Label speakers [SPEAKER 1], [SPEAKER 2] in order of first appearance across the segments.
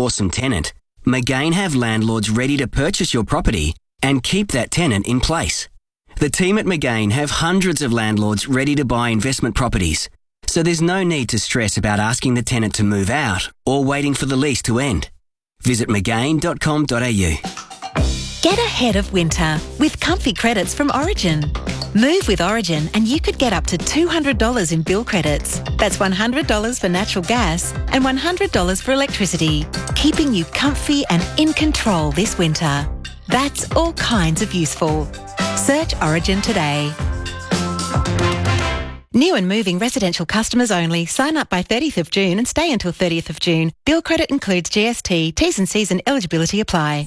[SPEAKER 1] awesome tenant, Magain have landlords ready to purchase your property and keep that tenant in place. The team at Magain have hundreds of landlords ready to buy investment properties, so there's no need to stress about asking the tenant to move out or waiting for the lease to end. Visit magain.com.au.
[SPEAKER 2] Get ahead of winter with comfy credits from Origin. Move with Origin and you could get up to $200 in bill credits. That's $100 for natural gas and $100 for electricity, keeping you comfy and in control this winter. That's all kinds of useful. Search Origin today. New and moving residential customers only. Sign up by 30th of June and stay until 30th of June. Bill credit includes GST. T's and C's and eligibility apply.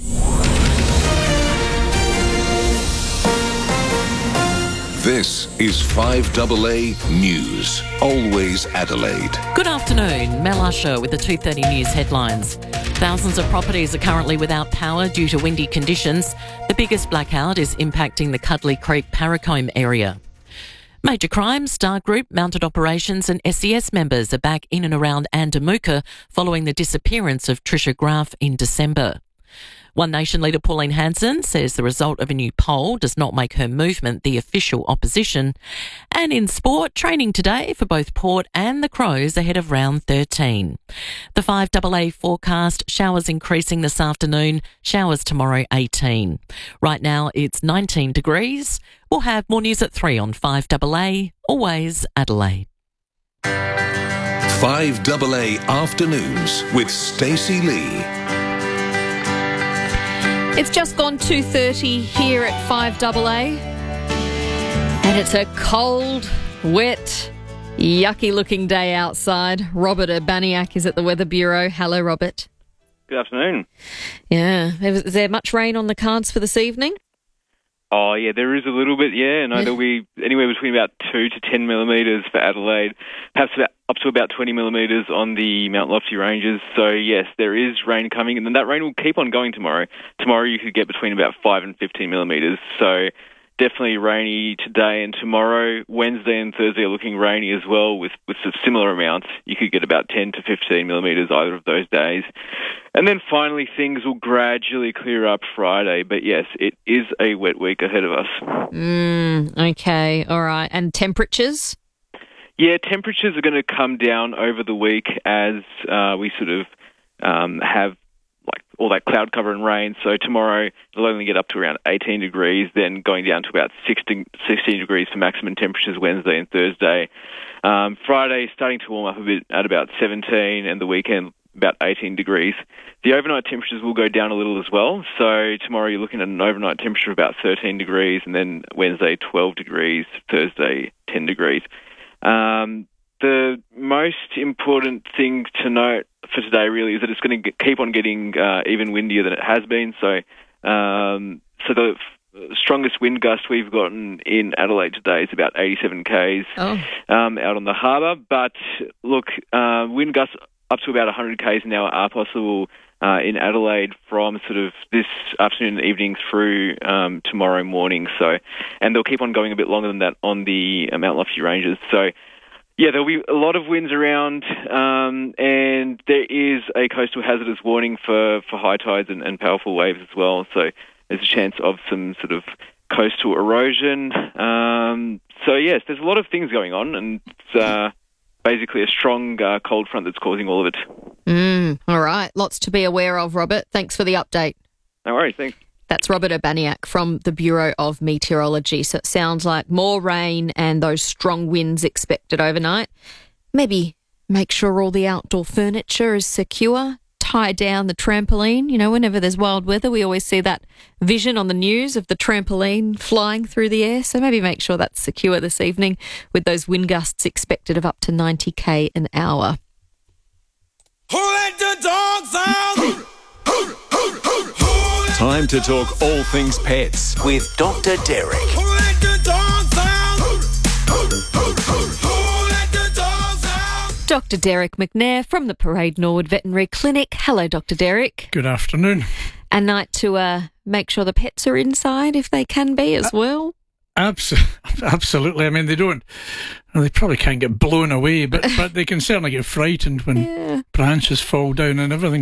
[SPEAKER 3] This is 5AA News. Always Adelaide.
[SPEAKER 4] Good afternoon. Mel Usher with the 2:30 News headlines. Thousands of properties are currently without power due to windy conditions. The biggest blackout is impacting the Cuddly Creek Paracombe area. Major crimes, Star Group, mounted operations and SES members are back in and around Andamuka following the disappearance of Tricia Graf in December. One Nation leader Pauline Hanson says the result of a new poll does not make her movement the official opposition. And in sport, training today for both Port and the Crows ahead of round 13. The 5AA forecast, showers increasing this afternoon, showers tomorrow 18. Right now it's 19 degrees. We'll have more news at 3 on 5AA, always Adelaide.
[SPEAKER 3] 5AA Afternoons with Stacey Lee.
[SPEAKER 5] It's just gone 2:30 here at 5AA. And it's a cold, wet, yucky-looking day outside. Robert Urbaniak is at the Weather Bureau. Hello, Robert.
[SPEAKER 6] Good afternoon.
[SPEAKER 5] Yeah. Is there much rain on the cards for this evening?
[SPEAKER 6] Oh, yeah, there is a little bit, yeah. No, there'll be anywhere between about 2 to 10 millimetres for Adelaide, perhaps up to about 20 millimetres on the Mount Lofty ranges. So, yes, there is rain coming, and then that rain will keep on going tomorrow. Tomorrow you could get between about 5 and 15 millimetres. So, definitely rainy today and tomorrow. Wednesday and Thursday are looking rainy as well with some similar amounts. You could get about 10 to 15 millimetres either of those days. And then finally things will gradually clear up Friday. But yes, it is a wet week ahead of us.
[SPEAKER 5] Okay, all right. And temperatures?
[SPEAKER 6] Yeah, temperatures are going to come down over the week as we sort of have like all that cloud cover and rain. So tomorrow it'll only get up to around 18 degrees, then going down to about 16 degrees for maximum temperatures Wednesday and Thursday. Friday starting to warm up a bit at about 17, and the weekend about 18 degrees. The overnight temperatures will go down a little as well. So tomorrow you're looking at an overnight temperature of about 13 degrees, and then Wednesday 12 degrees, Thursday 10 degrees. The most important thing to note for today really is that it's going to keep on getting even windier than it has been. So the strongest wind gust we've gotten in Adelaide today is about 87 k's out on the harbour. But look, wind gusts up to about 100 k's an hour are possible in Adelaide from sort of this afternoon and evening through tomorrow morning. So, and they'll keep on going a bit longer than that on the Mount Lofty ranges. So, yeah, there'll be a lot of winds around, and there is a coastal hazardous warning for high tides and powerful waves as well. So there's a chance of some sort of coastal erosion. So, yes, there's a lot of things going on, and it's basically a strong cold front that's causing all of it.
[SPEAKER 5] All right. Lots to be aware of, Robert. Thanks for the update.
[SPEAKER 6] No worries. Thanks.
[SPEAKER 5] That's Robert Urbaniak from the Bureau of Meteorology. So it sounds like more rain and those strong winds expected overnight. Maybe make sure all the outdoor furniture is secure. Tie down the trampoline. You know, whenever there's wild weather, we always see that vision on the news of the trampoline flying through the air. So maybe make sure that's secure this evening with those wind gusts expected of up to 90 k an hour.
[SPEAKER 7] Who let the dogs out?
[SPEAKER 8] Time to talk all things pets with Dr. Derek.
[SPEAKER 7] Who let the dogs out? Who let the dogs out?
[SPEAKER 5] Dr. Derek McNair from the Parade Norwood Veterinary Clinic. Hello, Dr. Derek.
[SPEAKER 9] Good afternoon.
[SPEAKER 5] A night to make sure the pets are inside if they can be as well.
[SPEAKER 9] Absolutely. I mean, they probably can't get blown away, but they can certainly get frightened when branches fall down and everything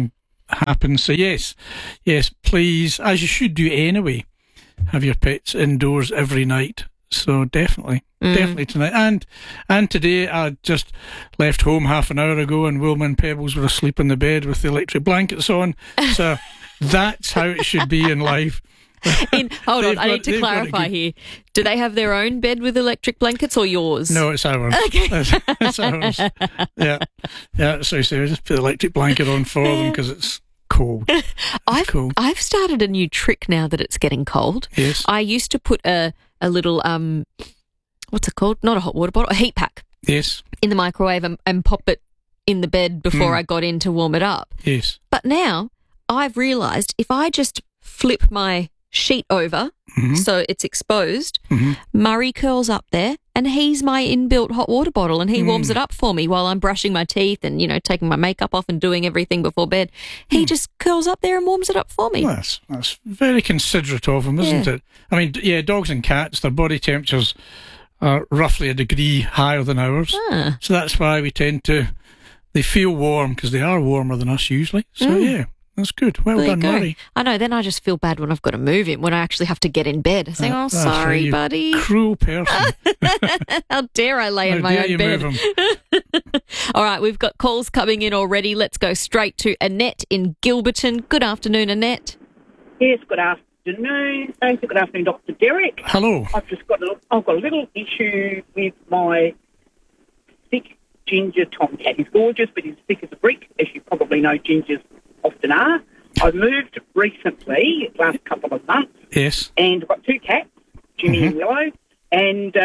[SPEAKER 9] happens. So yes, please, as you should do anyway, have your pets indoors every night. So definitely tonight. And today I just left home half an hour ago and Wilma and Pebbles were asleep in the bed with the electric blankets on. So that's how it should be in life.
[SPEAKER 5] Hold on, I need to clarify here. Do they have their own bed with electric blankets or yours?
[SPEAKER 9] No, it's ours.
[SPEAKER 5] Okay.
[SPEAKER 9] It's ours. Yeah. So I just put the electric blanket on for them because it's cold.
[SPEAKER 5] I've started a new trick now that it's getting cold.
[SPEAKER 9] Yes.
[SPEAKER 5] I used to put a little what's it called? Not a hot water bottle, a heat pack.
[SPEAKER 9] Yes.
[SPEAKER 5] In the microwave and pop it in the bed before I got in to warm it up.
[SPEAKER 9] Yes.
[SPEAKER 5] But now I've realised if I just flip my sheet over so it's exposed, Murray curls up there and he's my inbuilt hot water bottle and he warms it up for me while I'm brushing my teeth and, taking my makeup off and doing everything before bed. He just curls up there and warms it up for me.
[SPEAKER 9] Well, that's very considerate of him, isn't it? I mean, yeah, dogs and cats, their body temperatures are roughly a degree higher than ours. So that's why they feel warm because they are warmer than us usually. So yeah. That's good. Well done, Murray.
[SPEAKER 5] I know, then I just feel bad when I've got to move him, when I actually have to get in bed. I say, sorry,
[SPEAKER 9] right,
[SPEAKER 5] buddy.
[SPEAKER 9] Cruel person.
[SPEAKER 5] How dare I lay in my own bed?
[SPEAKER 9] Move him.
[SPEAKER 5] All right, we've got calls coming in already. Let's go straight to Annette in Gilberton. Good afternoon, Annette.
[SPEAKER 10] Yes, good afternoon. Thank you. Good afternoon, Dr. Derek.
[SPEAKER 9] Hello.
[SPEAKER 10] I've got a little issue with my thick ginger tomcat. He's gorgeous, but he's thick as a brick, as you probably know gingers often are. I've moved recently, last couple of months.
[SPEAKER 9] Yes.
[SPEAKER 10] And I've got two cats, Jimmy and Willow, and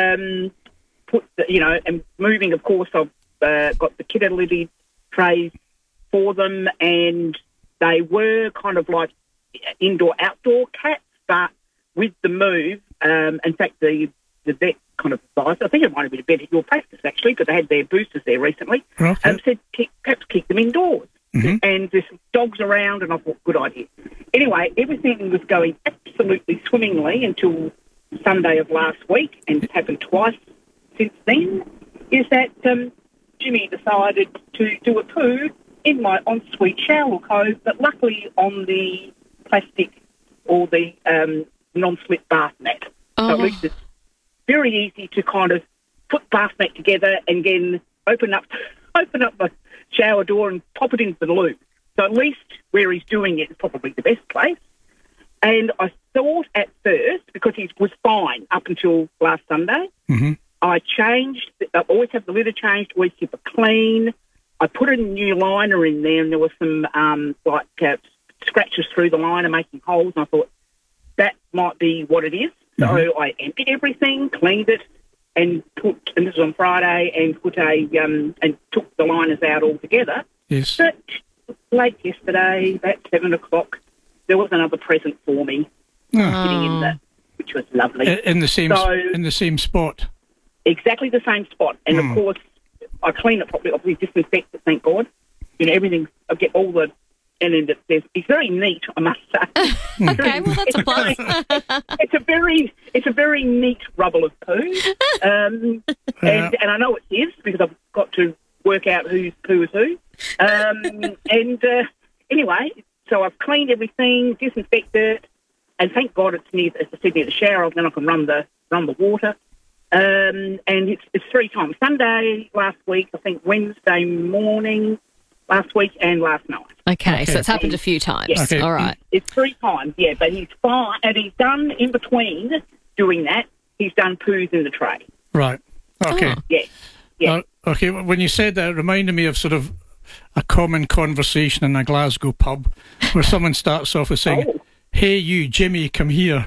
[SPEAKER 10] and moving, of course, I've got the kiddo lily trays for them, and they were kind of like indoor-outdoor cats, but with the move, in fact, the vet kind of advised, I think it might have been a vet at your practice, actually, because they had their boosters there recently, said perhaps keep them indoors. And there's dogs around, and I thought, good idea. Anyway, everything was going absolutely swimmingly until Sunday of last week, and it's happened twice since then, is that Jimmy decided to do a poo in my ensuite shower cove, but luckily on the plastic or the non-slip bath mat. So at least it's very easy to kind of put bath mat together and then open up the shower door and pop it into the loo. So at least where he's doing it is probably the best place. And I thought at first, because he was fine up until last Sunday, I always have the litter changed, always keep it clean. I put a new liner in there and there was some scratches through the liner making holes, and I thought that might be what it is. So I emptied everything, cleaned it, and this was on Friday, and and took the liners out altogether.
[SPEAKER 9] Yes.
[SPEAKER 10] But late yesterday, about 7 o'clock, there was another present for me sitting in there, which was lovely.
[SPEAKER 9] In the same spot. Exactly
[SPEAKER 10] the same spot, and of course I clean it properly. Obviously disinfect it. Thank God. Everything. I get all the. And then it's very neat, I must say.
[SPEAKER 5] Okay, well that's a plus.
[SPEAKER 10] It's a very neat rubble of poo, and I know it's his because I've got to work out whose poo is who. Anyway, so I've cleaned everything, disinfected, and thank God it's near, as I said, near the shower. Then I can run the water. And it's 3 times: Sunday last week, I think Wednesday morning last week, and last night.
[SPEAKER 5] Okay, so it's happened a few times.
[SPEAKER 10] Yes.
[SPEAKER 5] Okay. All right.
[SPEAKER 10] It's 3 times, yeah, but he's fine. And he's done, in between doing that, he's done poos in the tray.
[SPEAKER 9] Right. Okay.
[SPEAKER 10] Yeah.
[SPEAKER 9] Okay, when you said that, it reminded me of sort of a common conversation in a Glasgow pub where someone starts off with saying, hey, you, Jimmy, come here.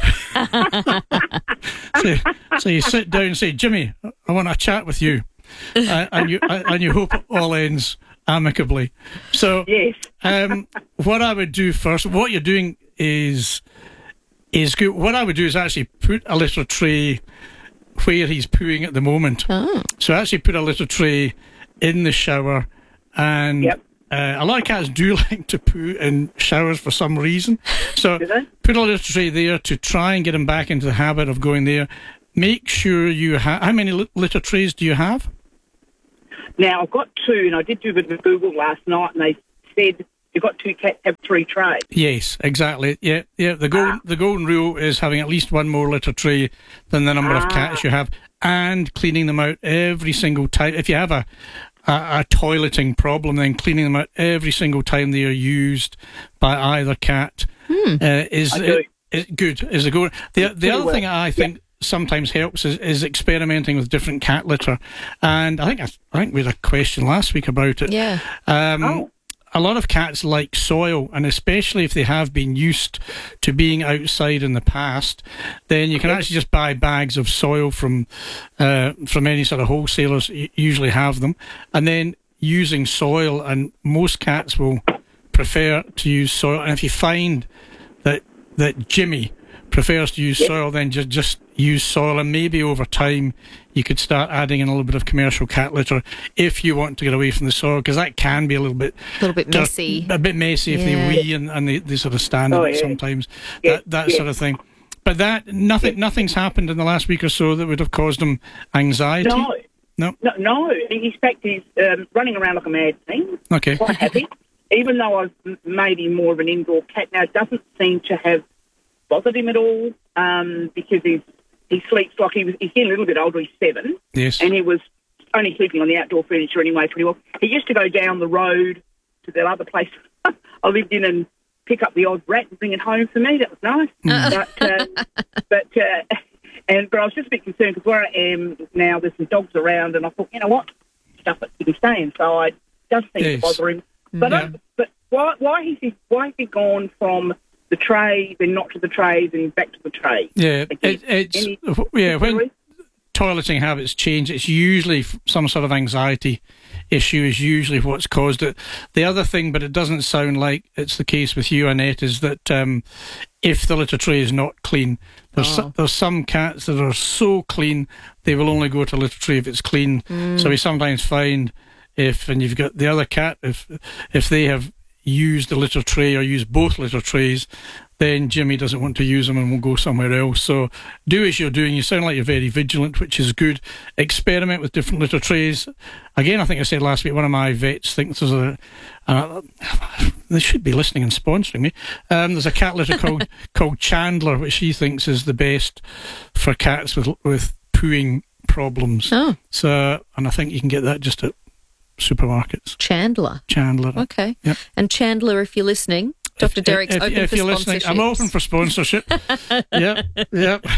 [SPEAKER 9] So you sit down and say, Jimmy, I want to chat with you. And you hope it all ends amicably. So
[SPEAKER 10] yes.
[SPEAKER 9] What I would do first, what you're doing is good. What I would do is actually put a litter tray where he's pooing at the moment. So actually put a litter tray in the shower, and a lot of cats do like to poo in showers for some reason. So put a litter tray there to try and get him back into the habit of going there. Make sure you have... How many litter trays do you have?
[SPEAKER 10] Now, I've got 2, and I did do a bit of Google last night, and they said you've got 2 cats, have 3 trays.
[SPEAKER 9] Yes, exactly. Yeah. The golden rule is having at least one more litter tray than the number of cats you have, and cleaning them out every single time. If you have a toileting problem, then cleaning them out every single time they are used by either cat is good. Is the go. The other thing I think sometimes helps is experimenting with different cat litter, and I think we had a question last week about it.
[SPEAKER 5] Yeah.
[SPEAKER 9] A lot of cats like soil, and especially if they have been used to being outside in the past, then you can actually just buy bags of soil from any sort of wholesalers. Usually have them, and then using soil. And most cats will prefer to use soil. And if you find that Jimmy prefers to use soil, then just use soil, and maybe over time you could start adding in a little bit of commercial cat litter if you want to get away from the soil, because that can be a little bit
[SPEAKER 5] messy.
[SPEAKER 9] A bit messy if they wee and they sort of stand in it sometimes. That sort of thing. But nothing's happened in the last week or so that would have caused him anxiety. No.
[SPEAKER 10] In fact, he's running around like a mad thing.
[SPEAKER 9] Okay.
[SPEAKER 10] Quite happy. Even though I was maybe more of an indoor cat now, it doesn't seem to have bothered him at all, because he sleeps like he's getting a little bit older. He's 7,
[SPEAKER 9] yes,
[SPEAKER 10] and he was only sleeping on the outdoor furniture anyway pretty well. He used to go down the road to the other place I lived in and pick up the odd rat and bring it home for me. That was nice. But I was just a bit concerned because where I am now, there's some dogs around, and I thought, you know what, stuff that he can stay inside doesn't seem to bother him. But but why has he gone from the trays and not to the trays and back to the trays?
[SPEAKER 9] Yeah, when toileting habits change, it's usually some sort of anxiety issue is usually what's caused it. The other thing, but it doesn't sound like it's the case with you, Annette, is that if the litter tray is not clean, there's some cats that are so clean they will only go to a litter tray if it's clean. So we sometimes find and you've got the other cat, if they have used the litter tray or used both litter trays, then Jimmy doesn't want to use them and will go somewhere else. So do as you're doing. You sound like you're very vigilant, which is good. Experiment with different litter trays. Again, I think I said last week, one of my vets thinks there's they should be listening and sponsoring me. There's a cat litter called Chandler, which she thinks is the best for cats with pooing problems. So, and I think you can get that just at supermarkets.
[SPEAKER 5] Chandler. Okay.
[SPEAKER 9] Yep.
[SPEAKER 5] And Chandler, if you're listening, Dr. Derek's open for
[SPEAKER 9] sponsorship. I'm open for sponsorship. Yep.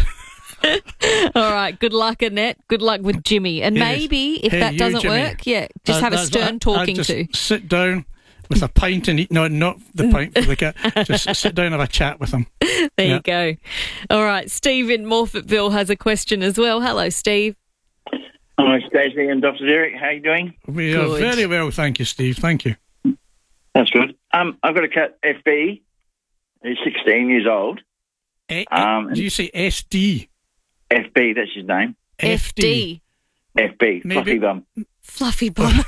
[SPEAKER 5] All right. Good luck, Annette. Good luck with Jimmy. And maybe if that doesn't work, just have a stern talking to.
[SPEAKER 9] Sit down with a pint and eat. No, not the pint for the cat. Just sit down and have a chat with him.
[SPEAKER 5] There you go. All right. Steve in Morphettville has a question as well. Hello, Steve.
[SPEAKER 11] Hello, Stacey and Dr. Derek. How are you doing?
[SPEAKER 9] We are very well, thank you, Steve. Thank you.
[SPEAKER 11] That's good. I've got a cat, FB. He's 16 years old.
[SPEAKER 9] Do you say SD?
[SPEAKER 11] FB, that's his name.
[SPEAKER 5] FD.
[SPEAKER 11] FB, Fluffy Bum.
[SPEAKER 5] Fluffy Bum.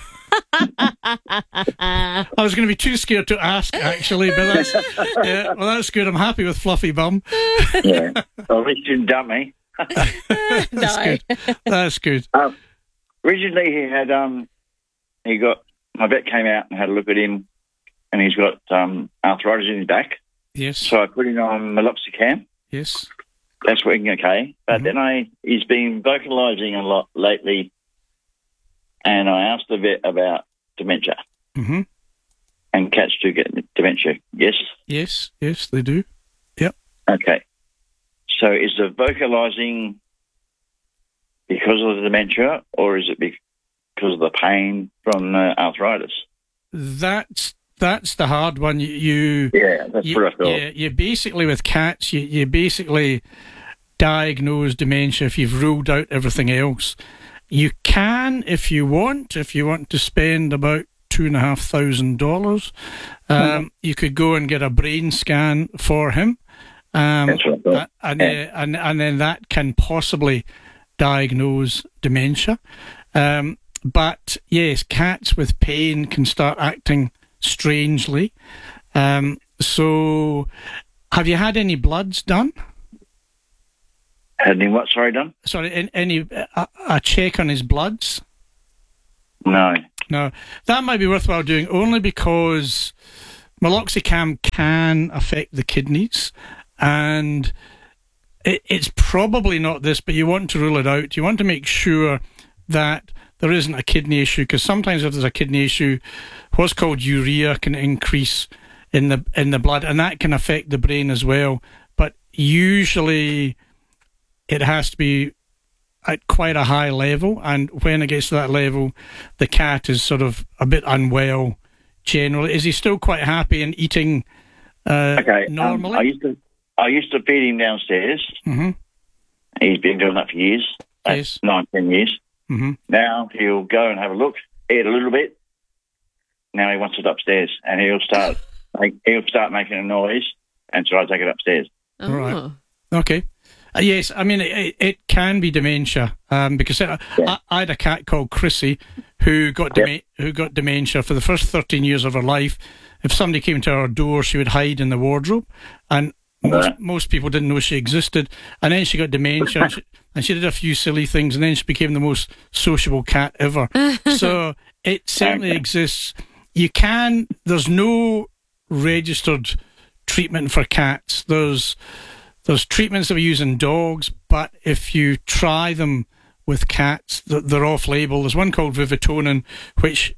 [SPEAKER 9] I was going to be too scared to ask, actually, but that's good. I'm happy with Fluffy Bum.
[SPEAKER 11] Yeah. Well, at least you didn't dump me.
[SPEAKER 9] That's good.
[SPEAKER 11] Originally, he had my vet came out and had a look at him, and he's got arthritis in his back.
[SPEAKER 9] Yes.
[SPEAKER 11] So I put him on meloxicam.
[SPEAKER 9] Yes.
[SPEAKER 11] That's working okay. But then he's been vocalising a lot lately, and I asked the vet about dementia.
[SPEAKER 9] Mm-hmm.
[SPEAKER 11] And cats do get dementia. Yes.
[SPEAKER 9] Yes, they do. Yep.
[SPEAKER 11] Okay. So is the vocalising because of the dementia, or is it because of the pain from the arthritis?
[SPEAKER 9] That's the hard one.
[SPEAKER 11] That's what I thought.
[SPEAKER 9] Yeah, you basically, with cats, you basically diagnose dementia if you've ruled out everything else. You can, if you want to spend about $2,500, you could go and get a brain scan for him.
[SPEAKER 11] That's what I thought.
[SPEAKER 9] And then that can possibly diagnose dementia. But yes, cats with pain can start acting strangely. So have you had any bloods done?
[SPEAKER 11] Had any what, sorry, done?
[SPEAKER 9] Sorry, any a check on his bloods?
[SPEAKER 11] No.
[SPEAKER 9] That might be worthwhile doing, only because meloxicam can affect the kidneys, and it's probably not this, but you want to rule it out. You want to make sure that there isn't a kidney issue, because sometimes if there's a kidney issue, what's called urea can increase in the blood, and that can affect the brain as well. But usually it has to be at quite a high level, and when it gets to that level, the cat is sort of a bit unwell generally. Is he still quite happy and eating normally?
[SPEAKER 11] I used to feed him downstairs.
[SPEAKER 9] Mm-hmm.
[SPEAKER 11] He's been doing that for years.
[SPEAKER 9] Yes.
[SPEAKER 11] 9, 10 years.
[SPEAKER 9] Mm-hmm.
[SPEAKER 11] Now he'll go and have a look, eat a little bit. Now he wants it upstairs, and he'll start making a noise, and so I take it upstairs.
[SPEAKER 5] Oh.
[SPEAKER 9] Right. Okay. Yes, I mean, it can be dementia, because I had a cat called Chrissy who got dementia for the first 13 years of her life. If somebody came to our door, she would hide in the wardrobe, and most people didn't know she existed. And then she got dementia, and she did a few silly things, and then she became the most sociable cat ever. So it certainly exists. There's no registered treatment for cats. There's treatments that we use in dogs, but if you try them with cats, they're off-label. There's one called Vivitonin, which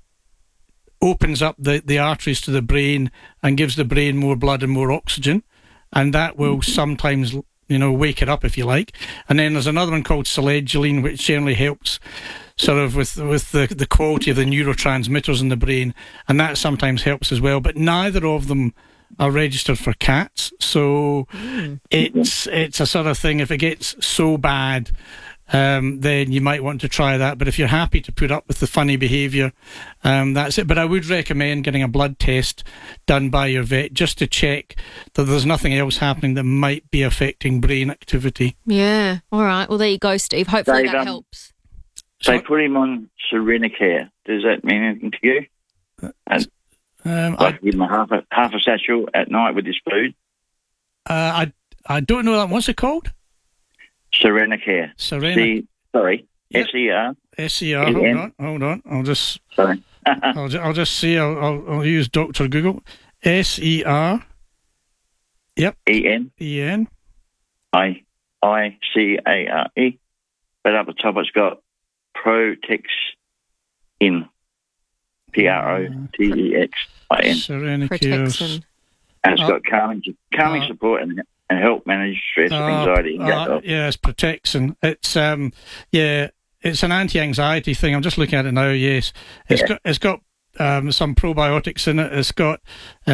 [SPEAKER 9] opens up the arteries to the brain and gives the brain more blood and more oxygen, and that will sometimes, wake it up, if you like. And then there's another one called Selegiline, which generally helps sort of with the quality of the neurotransmitters in the brain, and that sometimes helps as well. But neither of them are registered for cats, so it's a sort of thing. If it gets so bad, then you might want to try that. But if you're happy to put up with the funny behaviour, that's it. But I would recommend getting a blood test done by your vet just to check that there's nothing else happening that might be affecting brain activity.
[SPEAKER 5] Yeah. All right. Well, there you go, Steve. Hopefully that helps.
[SPEAKER 11] They put him on Serenacare. Does that mean anything to you? I give him half a satchel at night with his food.
[SPEAKER 9] I don't know that. What's it called?
[SPEAKER 11] Serenacare.
[SPEAKER 9] Yep.
[SPEAKER 11] SER.
[SPEAKER 9] SER. Hold on. I'll just.
[SPEAKER 11] Sorry.
[SPEAKER 9] I'll just see. I'll use Dr. Google. SER. Yep.
[SPEAKER 11] EN. ICARE. But up the top it's got Protex in. PROTEXIN.
[SPEAKER 9] Serenacare.
[SPEAKER 11] And it's got calming support and help manage stress, anxiety, and gut health.
[SPEAKER 9] Yeah, it's Protexin. It's it's an anti-anxiety thing. I'm just looking at it now. Yes, it's got some probiotics in it. It's got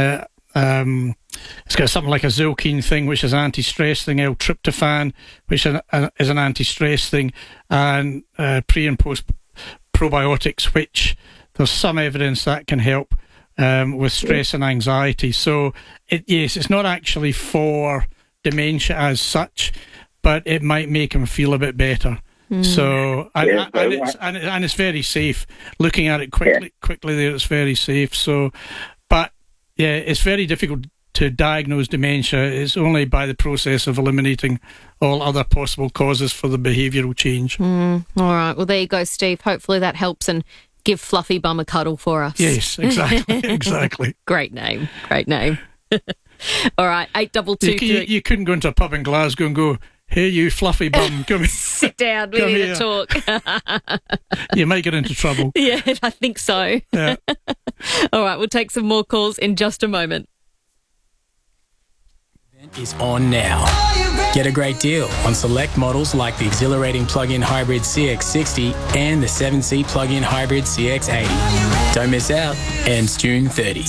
[SPEAKER 9] something like a Zilkine thing, which is an anti-stress thing. L-tryptophan, which is an anti-stress thing, and pre and post probiotics, which there's some evidence that can help with stress and anxiety. So, it's not actually for dementia as such, but it might make him feel a bit better. So, and it's very safe. Looking at it quickly there, it's very safe. So, but yeah, it's very difficult to diagnose dementia. It's only by the process of eliminating all other possible causes for the behavioural change.
[SPEAKER 5] All right. Well, there you go, Steve. Hopefully that helps, and give Fluffy Bum a cuddle for us.
[SPEAKER 9] Yes, exactly.
[SPEAKER 5] Great name. All right, 8223.
[SPEAKER 9] You couldn't go into a pub in Glasgow and go, "Hey, you Fluffy Bum, come here.
[SPEAKER 5] Sit down, we need to talk."
[SPEAKER 9] You might get into trouble.
[SPEAKER 5] Yeah, I think so.
[SPEAKER 9] Yeah.
[SPEAKER 5] All right, we'll take some more calls in just a moment.
[SPEAKER 12] Is on now. Get a great deal on select models like the exhilarating plug-in hybrid CX-60 and the 7-seat plug-in hybrid CX-80. Don't miss out. Ends June 30.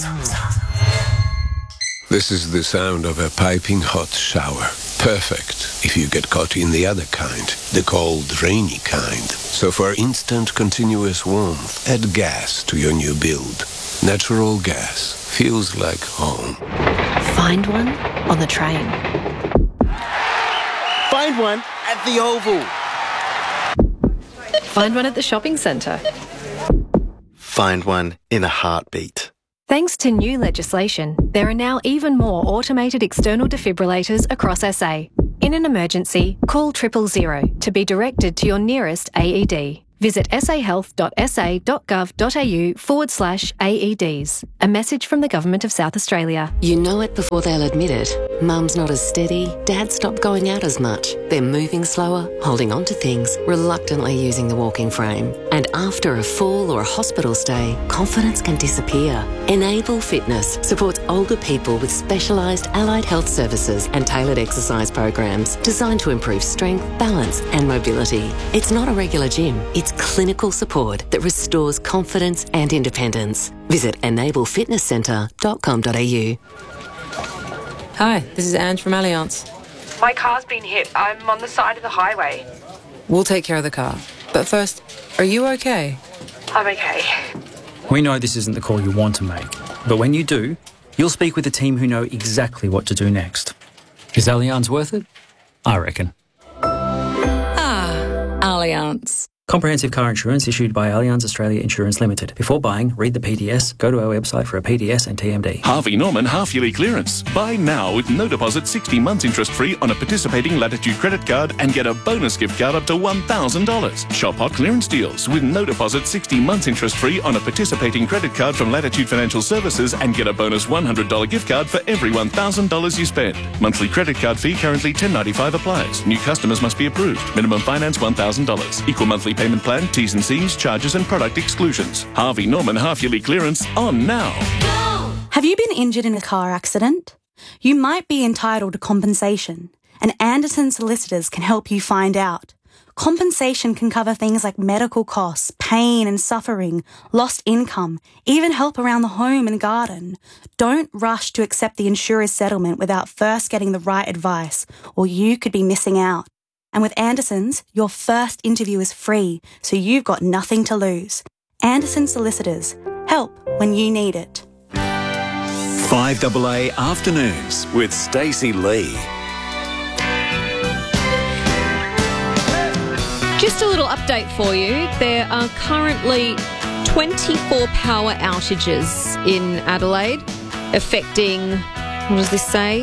[SPEAKER 3] This is the sound of a piping hot shower. Perfect if you get caught in the other kind, the cold, rainy kind. So for instant, continuous warmth, add gas to your new build. Natural gas feels like home.
[SPEAKER 2] Find one on the train.
[SPEAKER 13] Find one at the Oval.
[SPEAKER 14] Find one at the shopping centre.
[SPEAKER 13] Find one in a heartbeat.
[SPEAKER 14] Thanks to new legislation, there are now even more automated external defibrillators across SA. In an emergency, call 000 to be directed to your nearest AED. Visit sahealth.sa.gov.au/AEDs. A message from the Government of South Australia.
[SPEAKER 15] You know it before they'll admit it. Mum's not as steady, Dad's stopped going out as much. They're moving slower, holding on to things, reluctantly using the walking frame. And after a fall or a hospital stay, confidence can disappear. Enable Fitness supports older people with specialised allied health services and tailored exercise programs designed to improve strength, balance and mobility. It's not a regular gym, it's clinical support that restores confidence and independence. Visit enablefitnesscentre.com.au.
[SPEAKER 16] Hi, this is Ange from Allianz.
[SPEAKER 17] My car's been hit. I'm on the side of the highway.
[SPEAKER 16] We'll take care of the car. But first, are you okay?
[SPEAKER 17] I'm okay.
[SPEAKER 18] We know this isn't the call you want to make, but when you do, you'll speak with a team who know exactly what to do next. Is Allianz worth it? I reckon.
[SPEAKER 16] Allianz.
[SPEAKER 18] Comprehensive car insurance issued by Allianz Australia Insurance Limited. Before buying, read the PDS, go to our website for a PDS and TMD.
[SPEAKER 19] Harvey Norman half-yearly clearance. Buy now with no deposit, 60 months interest-free on a participating Latitude credit card and get a bonus gift card up to $1,000. Shop hot clearance deals with no deposit, 60 months interest-free on a participating credit card from Latitude Financial Services and get a bonus $100 gift card for every $1,000 you spend. Monthly credit card fee currently $10.95 applies. New customers must be approved. Minimum finance $1,000. Equal monthly payment plan, T's and C's, charges and product exclusions. Harvey Norman half-yearly clearance on now.
[SPEAKER 20] Have you been injured in a car accident? You might be entitled to compensation, and Anderson Solicitors can help you find out. Compensation can cover things like medical costs, pain and suffering, lost income, even help around the home and garden. Don't rush to accept the insurer's settlement without first getting the right advice, or you could be missing out. And with Anderson's, your first interview is free, so you've got nothing to lose. Anderson Solicitors. Help when you need it.
[SPEAKER 8] 5AA Afternoons with Stacey Lee.
[SPEAKER 5] Just a little update for you. There are currently 24 power outages in Adelaide, affecting, what does this say?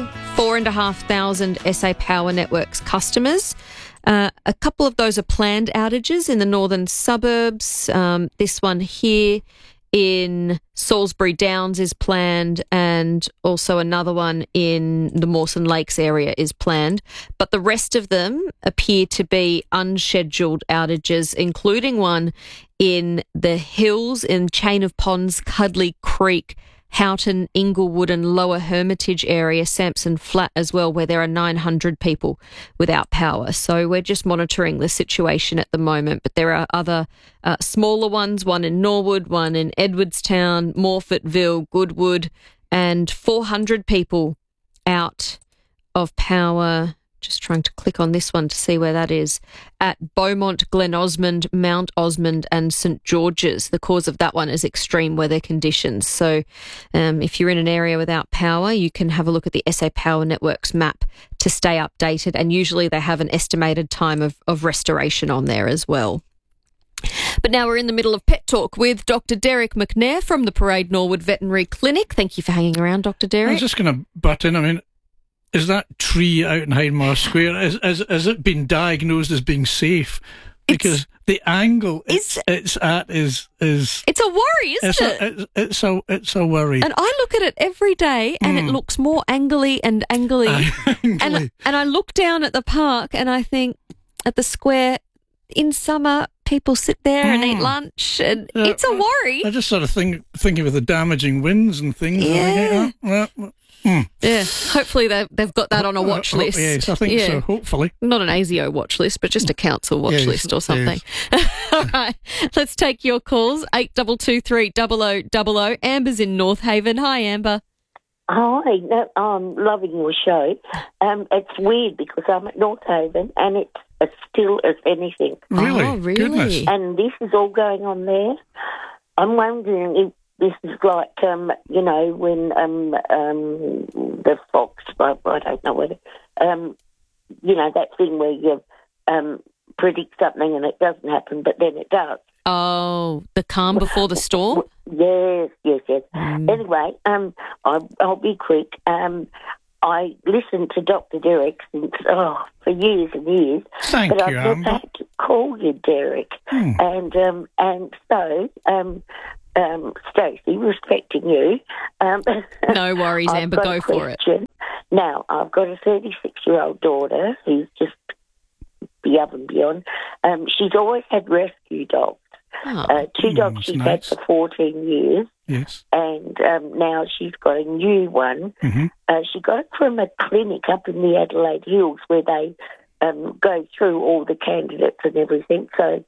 [SPEAKER 5] 4,500 SA Power Networks customers. A couple of those are planned outages in the northern suburbs. This one here in Salisbury Downs is planned, and also another one in the Mawson Lakes area is planned. But the rest of them appear to be unscheduled outages, including one in the hills in Chain of Ponds, Cudley Creek, Houghton, Inglewood and Lower Hermitage area, Sampson Flat as well, where there are 900 people without power. So we're just monitoring the situation at the moment. But there are other smaller ones, one in Norwood, one in Edwardstown, Morfettville, Goodwood, and 400 people out of power. Just trying to click on this one to see where that is, at Beaumont, Glen Osmond, Mount Osmond and St George's. The cause of that one is extreme weather conditions. So if you're in an area without power, you can have a look at the SA Power Networks map to stay updated, and usually they have an estimated time of restoration on there as well. But now we're in the middle of Pet Talk with Dr. Derek McNair from the Parade Norwood Veterinary Clinic. Thank you for hanging around, Dr. Derek.
[SPEAKER 9] I was just going to butt in. I mean, is that tree out in Hindmarsh Square, has it been diagnosed as being safe? Because the angle it's at is
[SPEAKER 5] it's a worry, isn't it?
[SPEAKER 9] It's a worry.
[SPEAKER 5] And I look at it every day, and it looks more angly and angly. And I look down at the park, and I think at the square in summer, people sit there and eat lunch, and it's a worry.
[SPEAKER 9] I just sort of thinking with the damaging winds and things.
[SPEAKER 5] Yeah. Yeah, hopefully they've got that on a watch list.
[SPEAKER 9] Yes, I think so, hopefully.
[SPEAKER 5] Not an ASIO watch list, but just a council watch list or something. Yes. All right, let's take your calls, 8223 0000. Amber's in North Haven. Hi, Amber.
[SPEAKER 21] Hi, I'm loving your show. It's weird because I'm at North Haven and it's as still as anything.
[SPEAKER 9] Really?
[SPEAKER 5] Oh, really?
[SPEAKER 9] Goodness.
[SPEAKER 21] And this is all going on there. I'm wondering if this is like, when the fox, I don't know whether, that thing where you predict something and it doesn't happen, but then it does.
[SPEAKER 5] Oh, the calm before the storm?
[SPEAKER 21] Yes. Anyway, I'll be quick. I listened to Dr. Derek since, for years and years.
[SPEAKER 9] Thank
[SPEAKER 21] but
[SPEAKER 9] you,
[SPEAKER 21] I've never had to call you Derek. And so, Stacey, respecting you.
[SPEAKER 5] No worries, Amber, go for it.
[SPEAKER 21] Now, I've got a 36-year-old daughter who's just above and beyond. She's always had rescue dogs. Two dogs she's had for 14 years.
[SPEAKER 9] Yes.
[SPEAKER 21] And now she's got a new one. She got it from a clinic up in the Adelaide Hills where they go through all the candidates and everything. So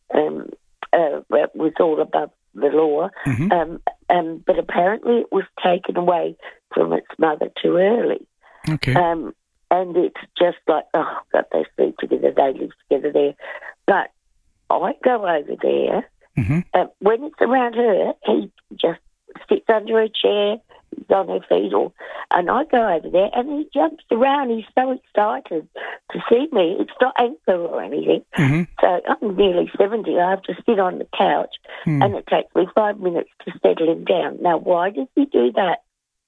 [SPEAKER 21] it was all above the law. But apparently it was taken away from its mother too early.
[SPEAKER 9] Okay.
[SPEAKER 21] And it's just like, oh, God, they sleep together, they live together there. But I go over there. When it's around her, he just sits under a chair, he's on her feet, and I go over there and he jumps around. He's so excited to see me. It's not anger or anything. So I'm nearly 70. I have to sit on the couch and it takes me 5 minutes to settle him down. Now, why does he do that?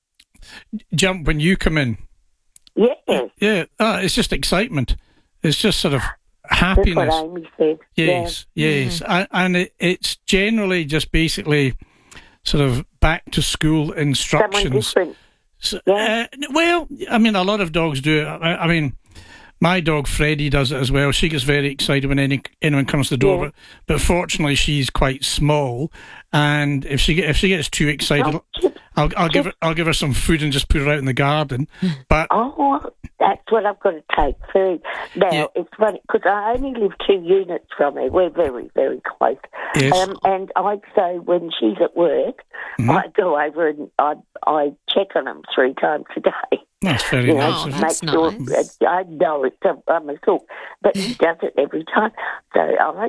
[SPEAKER 9] Jump when you come in.
[SPEAKER 21] Yes.
[SPEAKER 9] Yeah. It's just excitement. It's just sort of happiness.
[SPEAKER 21] That's what Amy said.
[SPEAKER 9] Yes. And it's generally just basically sort of back to school instructions.
[SPEAKER 21] Someone different.
[SPEAKER 9] Well, I mean, a lot of dogs do it. I mean, my dog Freddie does it as well. She gets very excited when anyone comes to the door, but fortunately she's quite small, and if she gets too excited, I'll give her some food and just put her out in the garden. But that's what I've got to take food. Now it's funny because I only live 2 units from her. We're very, very close. Yes.
[SPEAKER 21] And so when she's at work, I go over and I check on them 3 times a day.
[SPEAKER 9] That's very nice.
[SPEAKER 5] That's nice.
[SPEAKER 21] I know I'm a sook, but he does it every time. So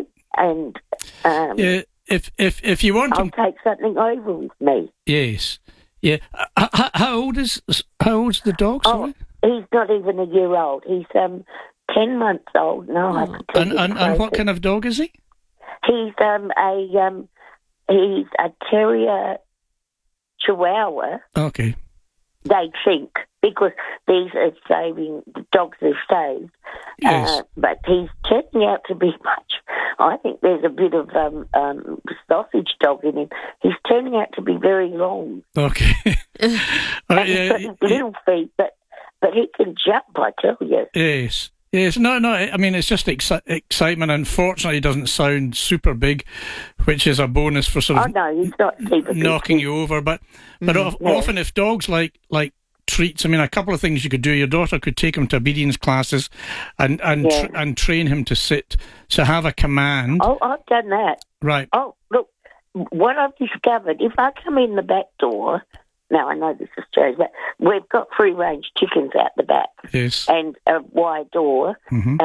[SPEAKER 9] if you want,
[SPEAKER 21] I'll take something over with me.
[SPEAKER 9] Yes. Yeah. How old's the dog? Sorry?
[SPEAKER 21] He's not even a year old. He's 10 months old. No, I can tell
[SPEAKER 9] and what kind of dog is he?
[SPEAKER 21] He's he's a terrier chihuahua.
[SPEAKER 9] Okay.
[SPEAKER 21] They think because these are saving the dogs are saved.
[SPEAKER 9] Yes.
[SPEAKER 21] But he's turning out to be much. I think there's a bit of sausage dog in him. He's turning out to be very long.
[SPEAKER 9] Okay.
[SPEAKER 21] He's got little feet, but he can jump, I tell you.
[SPEAKER 9] Yes. Yes, no. I mean, it's just excitement. Unfortunately, it doesn't sound super big, which is a bonus for sort of
[SPEAKER 21] he's not super
[SPEAKER 9] knocking
[SPEAKER 21] big.
[SPEAKER 9] you over. But often, if dogs like treats, I mean, a couple of things you could do. Your daughter could take him to obedience classes, and train him to sit. So have a command.
[SPEAKER 21] Oh, I've done that.
[SPEAKER 9] Right.
[SPEAKER 21] Oh, look, what I've discovered: if I come in the back door. Now, I know this is strange, but we've got free-range chickens out the back.
[SPEAKER 9] Yes.
[SPEAKER 21] And a wide door, and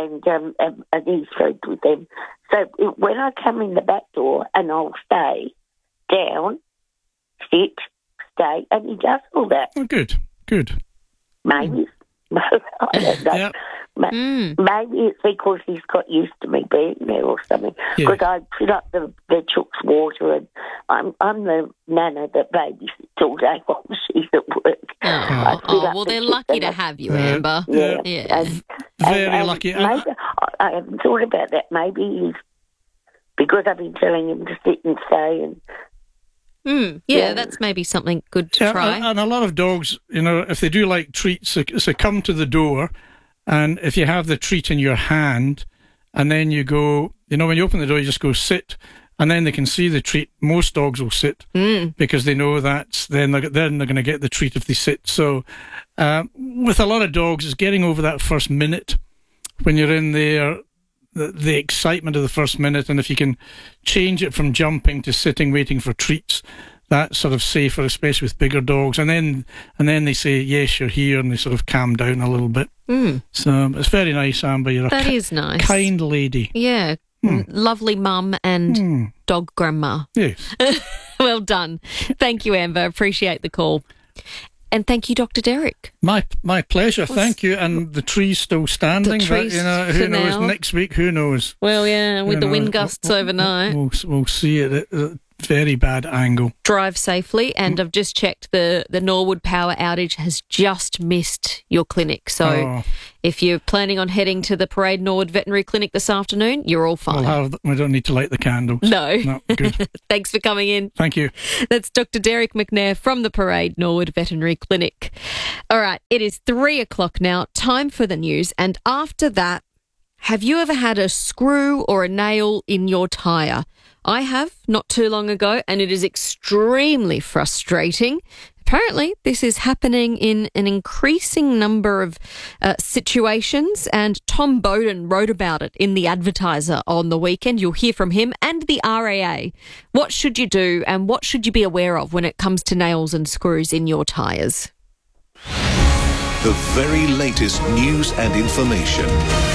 [SPEAKER 21] he's food with them. So when I come in the back door, and I'll stay down, sit, stay, and he does all that.
[SPEAKER 9] Oh, good.
[SPEAKER 21] Maybe. I don't know. Maybe it's because he's got used to me being there or something. Because I put up the chook's water, and I'm the nana that babysits all day while she's at work.
[SPEAKER 5] Well, they're lucky to have you, Amber.
[SPEAKER 21] Yeah.
[SPEAKER 9] Very lucky.
[SPEAKER 21] Maybe, I haven't thought about that. Maybe he's because I've been telling him to sit and stay and.
[SPEAKER 5] That's maybe something good to try.
[SPEAKER 9] And a lot of dogs, if they do like treats, so come to the door, and if you have the treat in your hand, and then you go, when you open the door, you just go sit, and then they can see the treat. Most dogs will sit because they know then they're going to get the treat if they sit. So with a lot of dogs, it's getting over that first minute when you're in there. The excitement of the first minute, and if you can change it from jumping to sitting waiting for treats, that's sort of safer, especially with bigger dogs. And then they say, yes, you're here, and they sort of calm down a little bit. So it's very nice, Amber. You're
[SPEAKER 5] that is nice.
[SPEAKER 9] Kind lady.
[SPEAKER 5] Yeah. Lovely mum and dog grandma.
[SPEAKER 9] Yes.
[SPEAKER 5] Well done. Thank you, Amber. Appreciate the call. And thank you, Dr. Derek.
[SPEAKER 9] My pleasure. Thank you. And the tree's still standing.
[SPEAKER 5] Who
[SPEAKER 9] knows? Next week, who knows?
[SPEAKER 5] Well, yeah, with the wind gusts overnight.
[SPEAKER 9] We'll see it very bad angle.
[SPEAKER 5] Drive safely, and I've just checked the Norwood power outage has just missed your clinic. So if you're planning on heading to the Parade Norwood Veterinary Clinic this afternoon, you're all fine.
[SPEAKER 9] We don't need to light the candles.
[SPEAKER 5] No.
[SPEAKER 9] Good.
[SPEAKER 5] Thanks for coming in.
[SPEAKER 9] Thank you.
[SPEAKER 5] That's Dr. Derek McNair from the Parade Norwood Veterinary Clinic. All right, it is 3 o'clock now. Time for the news. And after that, have you ever had a screw or a nail in your tyre? I have, not too long ago, and it is extremely frustrating. Apparently, this is happening in an increasing number of situations, and Tom Bowden wrote about it in The Advertiser on the weekend. You'll hear from him and the RAA. What should you do and what should you be aware of when it comes to nails and screws in your tyres?
[SPEAKER 1] The very latest news and information.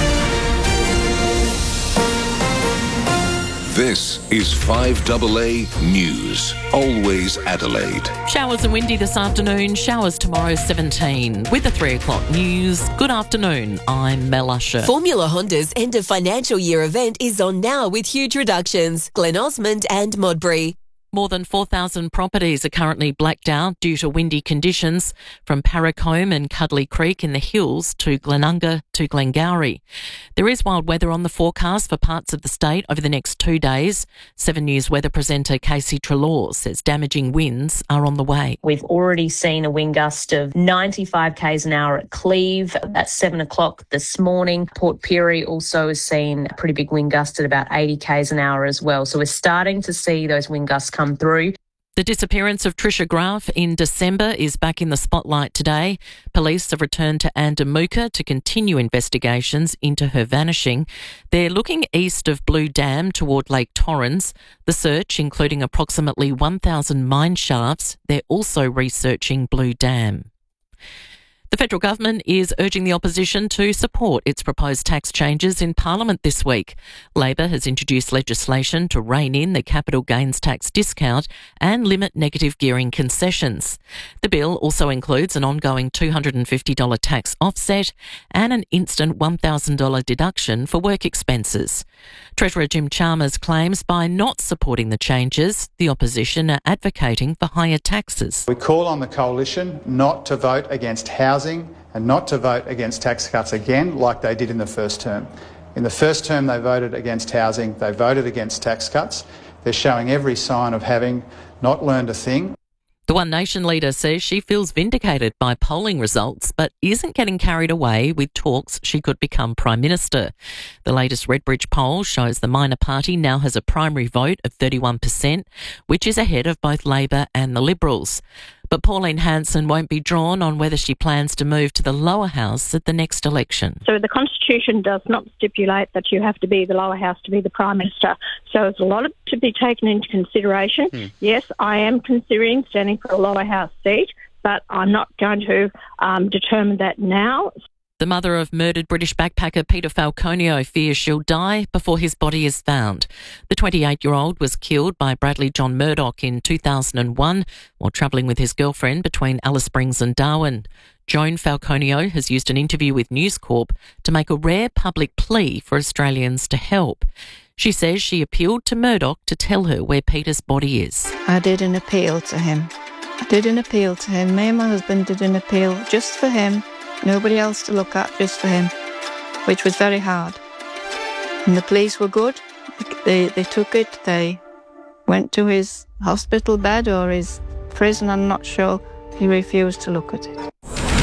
[SPEAKER 1] This is 5AA News. Always Adelaide.
[SPEAKER 4] Showers and windy this afternoon. Showers tomorrow, 17. With the 3 o'clock news, good afternoon. I'm Mel Usher.
[SPEAKER 22] Formula Honda's end of financial year event is on now with huge reductions. Glen Osmond and Modbury.
[SPEAKER 4] More than 4,000 properties are currently blacked out due to windy conditions from Parracombe and Cuddly Creek in the hills to Glenunga to Glengowrie. There is wild weather on the forecast for parts of the state over the next 2 days. 7 News weather presenter Casey Trelaw says damaging winds are on the way.
[SPEAKER 23] We've already seen a wind gust of 95 k's an hour at Cleve at 7 o'clock this morning. Port Pirie also has seen a pretty big wind gust at about 80 k's an hour as well. So we're starting to see those wind gusts come through.
[SPEAKER 4] The disappearance of Trisha Graf in December is back in the spotlight today. Police have returned to Andamuka to continue investigations into her vanishing. They're looking east of Blue Dam toward Lake Torrens. The search, including approximately 1,000 mine shafts, they're also researching Blue Dam. The federal government is urging the opposition to support its proposed tax changes in Parliament this week. Labor has introduced legislation to rein in the capital gains tax discount and limit negative gearing concessions. The bill also includes an ongoing $250 tax offset and an instant $1,000 deduction for work expenses. Treasurer Jim Chalmers claims by not supporting the changes, the opposition are advocating for higher taxes.
[SPEAKER 24] We call on the coalition not to vote against housing and not to vote against tax cuts again like they did in the first term. In the first term they voted against housing, they voted against tax cuts. They're showing every sign of having not learned a thing.
[SPEAKER 4] The One Nation leader says she feels vindicated by polling results but isn't getting carried away with talks she could become Prime Minister. The latest Redbridge poll shows the minor party now has a primary vote of 31%, which is ahead of both Labor and the Liberals. But Pauline Hanson won't be drawn on whether she plans to move to the lower house at the next election.
[SPEAKER 25] So the Constitution does not stipulate that you have to be the lower house to be the Prime Minister. So there's a lot to be taken into consideration. Yes, I am considering standing for a lower house seat, but I'm not going to determine that now.
[SPEAKER 4] The mother of murdered British backpacker Peter Falconio fears she'll die before his body is found. The 28-year-old was killed by Bradley John Murdoch in 2001 while travelling with his girlfriend between Alice Springs and Darwin. Joan Falconio has used an interview with News Corp to make a rare public plea for Australians to help. She says she appealed to Murdoch to tell her where Peter's body is.
[SPEAKER 26] I did an appeal to him. Me and my husband did an appeal just for him. Nobody else to look at, just for him, which was very hard. And the police were good. They took it. They went to his hospital bed or his prison, I'm not sure. He refused to look at it.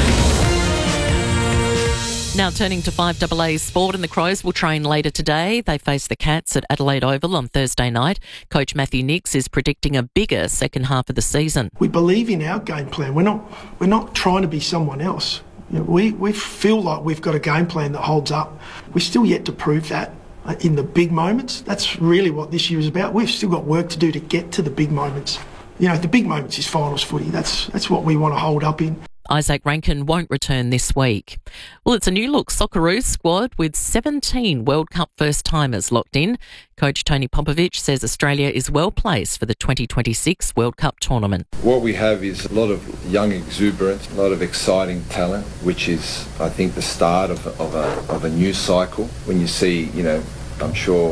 [SPEAKER 4] Now turning to 5AA sport, and the Crows will train later today. They face the Cats at Adelaide Oval on Thursday night. Coach Matthew Nicks is predicting a bigger second half of the season.
[SPEAKER 27] We believe in our game plan. We're not trying to be someone else. You know, we feel like we've got a game plan that holds up. We're still yet to prove that in the big moments. That's really what this year is about. We've still got work to do to get to the big moments. You know, the big moments is finals footy. That's what we want to hold up in.
[SPEAKER 4] Isaac Rankin won't return this week. Well, it's a new-look Socceroos squad with 17 World Cup first-timers locked in. Coach Tony Popovich says Australia is well placed for the 2026 World Cup tournament.
[SPEAKER 28] What we have is a lot of young exuberance, a lot of exciting talent, which is, I think, the start of a new cycle. When you see, you know, I'm sure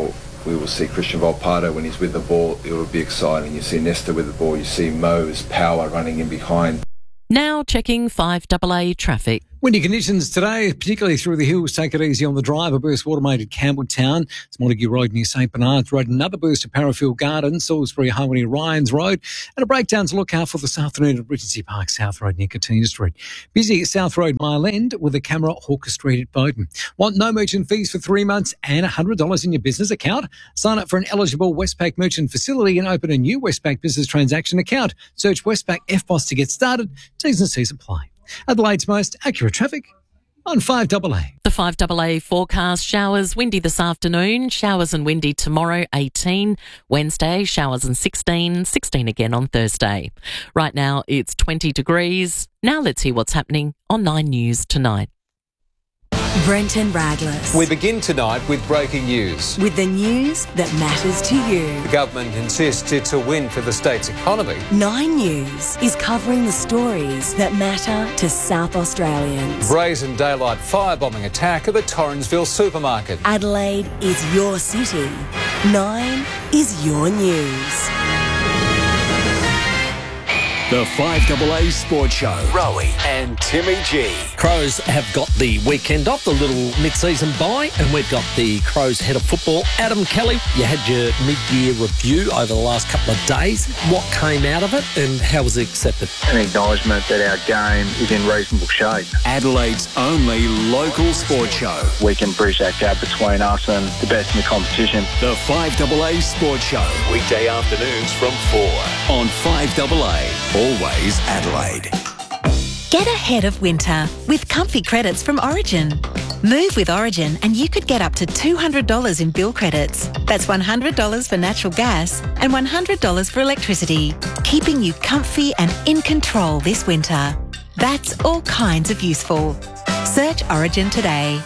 [SPEAKER 28] We will see Christian Volpato when he's with the ball. It will be exciting. You see Nesta with the ball. You see Mo's power running in behind.
[SPEAKER 4] Now checking 5AA traffic.
[SPEAKER 2] Windy conditions today, particularly through the hills. Take it easy on the drive. A burst automated Campbelltown. It's Montague Road near St Bernard's Road. Another burst to Parafield Gardens, Salisbury Highway near Ryans Road. And a breakdown to look out for this afternoon at Regency Park South Road near Katina Street. Busy at South Road Mile End with a camera at Hawker Street at Bowden. Want no merchant fees for 3 months and $100 in your business account? Sign up for an eligible Westpac merchant facility and open a new Westpac business transaction account. Search Westpac FBOS to get started. T's and C's apply. Adelaide's most accurate traffic on 5AA.
[SPEAKER 4] The 5AA forecast: showers, windy this afternoon, showers and windy tomorrow, 18. Wednesday, showers and 16 again on Thursday. Right now, it's 20 degrees. Now let's hear what's happening on 9 News tonight.
[SPEAKER 3] Brenton Radless.
[SPEAKER 6] We begin tonight with breaking news.
[SPEAKER 3] With the news that matters to you.
[SPEAKER 6] The government insists it's a win for the state's economy.
[SPEAKER 3] 9 News is covering the stories that matter to South Australians.
[SPEAKER 6] Brazen daylight firebombing attack of a Torrensville supermarket.
[SPEAKER 3] Adelaide is your city. 9 is your news.
[SPEAKER 8] The 5AA Sports Show. Rowie and Timmy G.
[SPEAKER 7] Crows have got the weekend off, the little mid-season bye, and we've got the Crows head of football, Adam Kelly. You had your mid-year review over the last couple of days. What came out of it and how was it accepted?
[SPEAKER 10] An acknowledgement that our game is in reasonable shape.
[SPEAKER 8] Adelaide's only local sports show.
[SPEAKER 10] We can bridge that gap between us and the best in the competition.
[SPEAKER 8] The 5AA Sports Show. Weekday afternoons from 4 on 5AA. Always Adelaide.
[SPEAKER 11] Get ahead of winter with comfy credits from Origin. Move with Origin and you could get up to $200 in bill credits. That's $100 for natural gas and $100 for electricity, keeping you comfy and in control this winter. That's all kinds of useful. Search Origin today.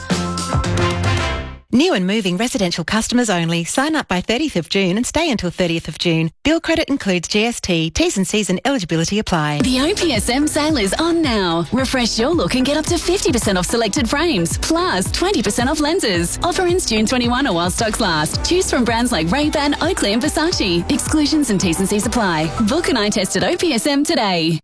[SPEAKER 11] New and moving residential customers only. Sign up by 30th of June and stay until 30th of June. Bill credit includes GST. T's and C's and eligibility apply.
[SPEAKER 12] The OPSM sale is on now. Refresh your look and get up to 50% off selected frames, plus 20% off lenses. Offer ends June 21 or while stocks last. Choose from brands like Ray-Ban, Oakley and Versace. Exclusions and T's and C's apply. Book an eye test at OPSM today.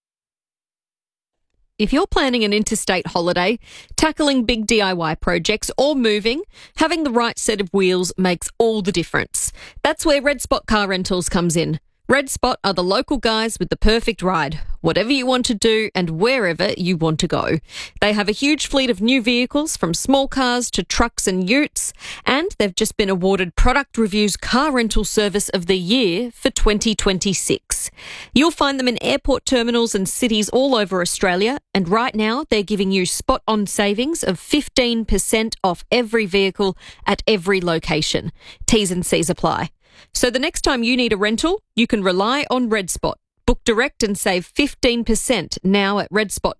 [SPEAKER 5] If you're planning an interstate holiday, tackling big DIY projects or moving, having the right set of wheels makes all the difference. That's where Red Spot Car Rentals comes in. Red Spot are the local guys with the perfect ride, whatever you want to do and wherever you want to go. They have a huge fleet of new vehicles from small cars to trucks and utes, and they've just been awarded Product Review's Car Rental Service of the Year for 2026. You'll find them in airport terminals and cities all over Australia, and right now they're giving you spot-on savings of 15% off every vehicle at every location. T's and C's apply. So the next time you need a rental, you can rely on Red Spot. Book direct and save 15% now at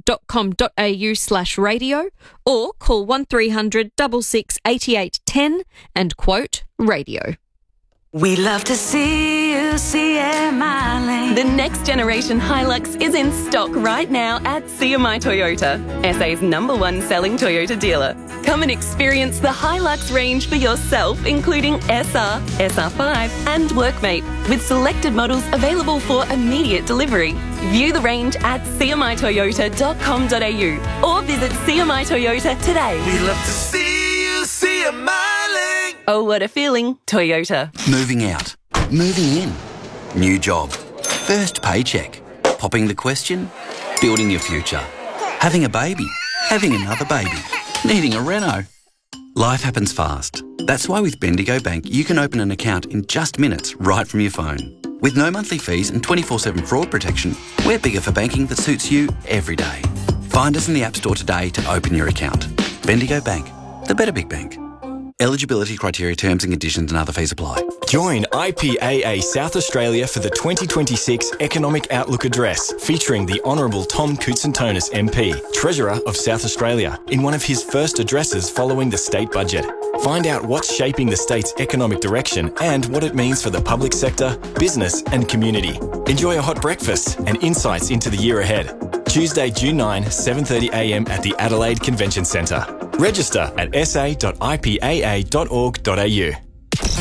[SPEAKER 5] redspot.com.au/radio or call 1300 66 88 10 and quote radio.
[SPEAKER 12] We love to see you CMI. The next generation Hilux is in stock right now at CMI Toyota, SA's #1 selling Toyota dealer. Come and experience the Hilux range for yourself, including SR, SR5 and Workmate, with selected models available for immediate delivery. View the range at cmitoyota.com.au or visit CMI Toyota today.
[SPEAKER 8] We love to see you CMI.
[SPEAKER 12] Oh, what a feeling. Toyota.
[SPEAKER 13] Moving out. Moving in. New job. First paycheck. Popping the question. Building your future. Having a baby. Having another baby. Needing a reno. Life happens fast. That's why with Bendigo Bank, you can open an account in just minutes right from your phone. With no monthly fees and 24/7 fraud protection, we're bigger for banking that suits you every day. Find us in the App Store today to open your account. Bendigo Bank. The better big bank. Eligibility criteria, terms and conditions and other fees apply.
[SPEAKER 29] Join IPAA South Australia for the 2026 Economic Outlook Address, featuring the Honourable Tom Koutsantonis MP, Treasurer of South Australia, in one of his first addresses following the state budget. Find out what's shaping the state's economic direction and what it means for the public sector, business and community. Enjoy a hot breakfast and insights into the year ahead. Tuesday, June 9, 7:30am at the Adelaide Convention Centre. Register at sa.ipa.org.au.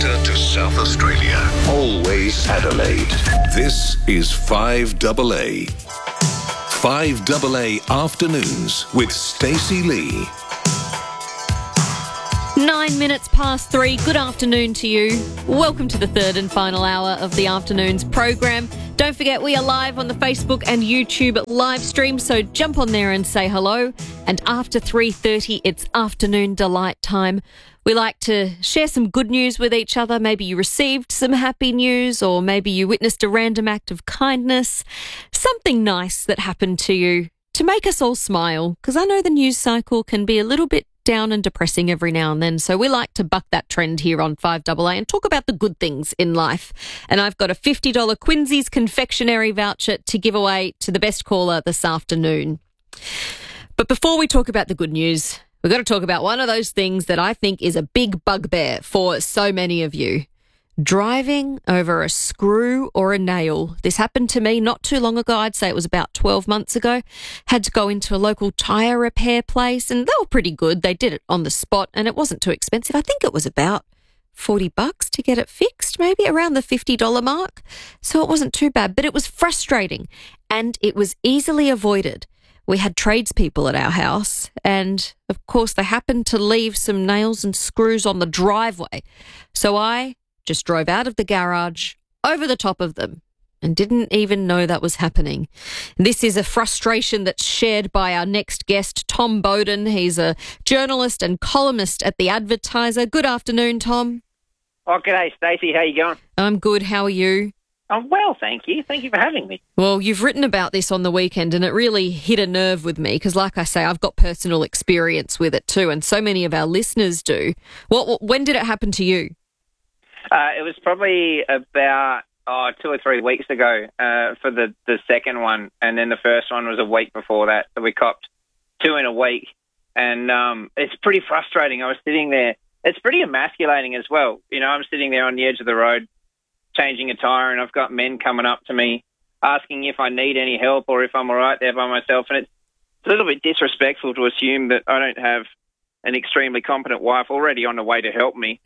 [SPEAKER 1] matter to South Australia. Always Adelaide. This is 5AA. 5AA Afternoons with Stacey Lee.
[SPEAKER 5] 9 minutes past 3. Good afternoon to you. Welcome to the third and final hour of the afternoon's program. Don't forget, we are live on the Facebook and YouTube live stream, so jump on there and say hello. And after 3:30, it's afternoon delight time. We like to share some good news with each other. Maybe you received some happy news, or maybe you witnessed a random act of kindness, something nice that happened to you to make us all smile, because I know the news cycle can be a little bit down and depressing every now and then. So we like to buck that trend here on 5AA and talk about the good things in life. And I've got a $50 Quincy's confectionery voucher to give away to the best caller this afternoon. But before we talk about the good news, we've got to talk about one of those things that I think is a big bugbear for so many of you. Driving over a screw or a nail. This happened to me not too long ago. I'd say it was about 12 months ago. Had to go into a local tyre repair place, and they were pretty good. They did it on the spot, and it wasn't too expensive. I think it was about $40 to get it fixed, maybe around the $50 mark. So it wasn't too bad, but it was frustrating, and it was easily avoided. We had tradespeople at our house, and of course they happened to leave some nails and screws on the driveway. So I just drove out of the garage, over the top of them, and didn't even know that was happening. This is a frustration that's shared by our next guest, Tom Bowden. He's a journalist and columnist at The Advertiser. Good afternoon, Tom.
[SPEAKER 9] Oh, g'day, Stacey. How you going?
[SPEAKER 5] I'm good. How are you?
[SPEAKER 9] I'm well, thank you. Thank you for having me.
[SPEAKER 5] Well, you've written about this on the weekend, and it really hit a nerve with me because, like I say, I've got personal experience with it too, and so many of our listeners do. When did it happen to you?
[SPEAKER 9] It was probably about 2 or 3 weeks ago for the second one, and then the first one was a week before that. So we copped 2 in a week, and it's pretty frustrating. I was sitting there. It's pretty emasculating as well. You know, I'm sitting there on the edge of the road changing a tyre, and I've got men coming up to me asking if I need any help or if I'm all right there by myself, and it's a little bit disrespectful to assume that I don't have an extremely competent wife already on the way to help me.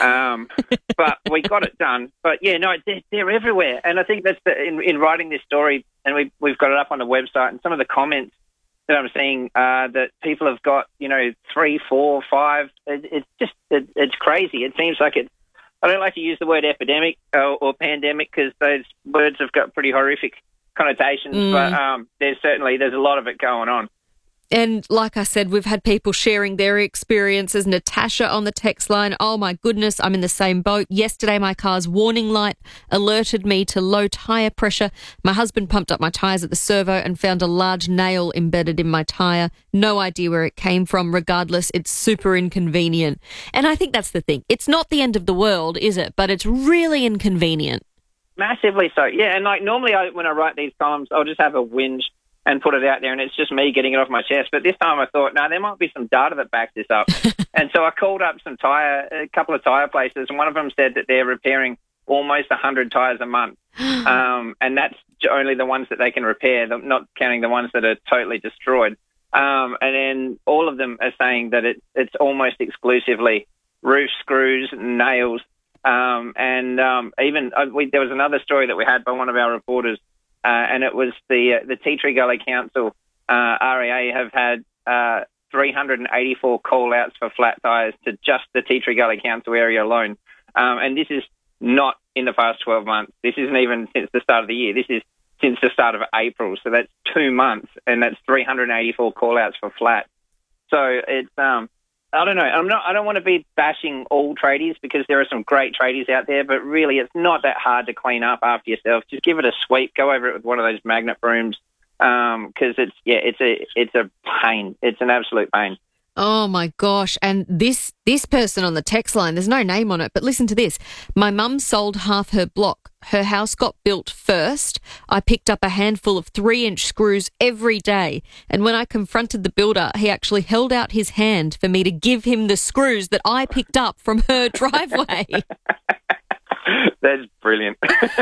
[SPEAKER 9] But we got it done. But, yeah, no, they're everywhere. And I think that's in writing this story, and we've got it up on the website, and some of the comments that I'm seeing that people have got, 3, 4, 5. It's crazy. It seems like I don't like to use the word epidemic or pandemic because those words have got pretty horrific connotations, but there's a lot of it going on.
[SPEAKER 5] And like I said, we've had people sharing their experiences. Natasha on the text line, oh my goodness, I'm in the same boat. Yesterday, my car's warning light alerted me to low tyre pressure. My husband pumped up my tyres at the servo and found a large nail embedded in my tyre. No idea where it came from. Regardless, it's super inconvenient. And I think that's the thing. It's not the end of the world, is it? But it's really inconvenient.
[SPEAKER 9] Massively so, yeah. And like normally when I write these columns, I'll just have a whinge and put it out there, and it's just me getting it off my chest. But this time I thought, no, there might be some data that backs this up. And so I called up a couple of tyre places, and one of them said that they're repairing almost 100 tyres a month. And that's only the ones that they can repair, not counting the ones that are totally destroyed. And then all of them are saying that it's almost exclusively roof screws, nails, and even there was another story that we had by one of our reporters, and it was the Tea Tree Gully Council, REA, have had 384 call-outs for flat tyres to just the Tea Tree Gully Council area alone. And this is not in the past 12 months. This isn't even since the start of the year. This is since the start of April. So that's 2 months, and that's 384 call-outs for flat. So it's I don't know. I don't want to be bashing all tradies because there are some great tradies out there, but really it's not that hard to clean up after yourself. Just give it a sweep. Go over it with one of those magnet brooms because it's a pain. It's an absolute pain.
[SPEAKER 5] Oh, my gosh. And this person on the text line, there's no name on it, but listen to this. My mum sold half her block. Her house got built first. I picked up a handful of 3-inch screws every day. And when I confronted the builder, he actually held out his hand for me to give him the screws that I picked up from her driveway.
[SPEAKER 9] That's brilliant.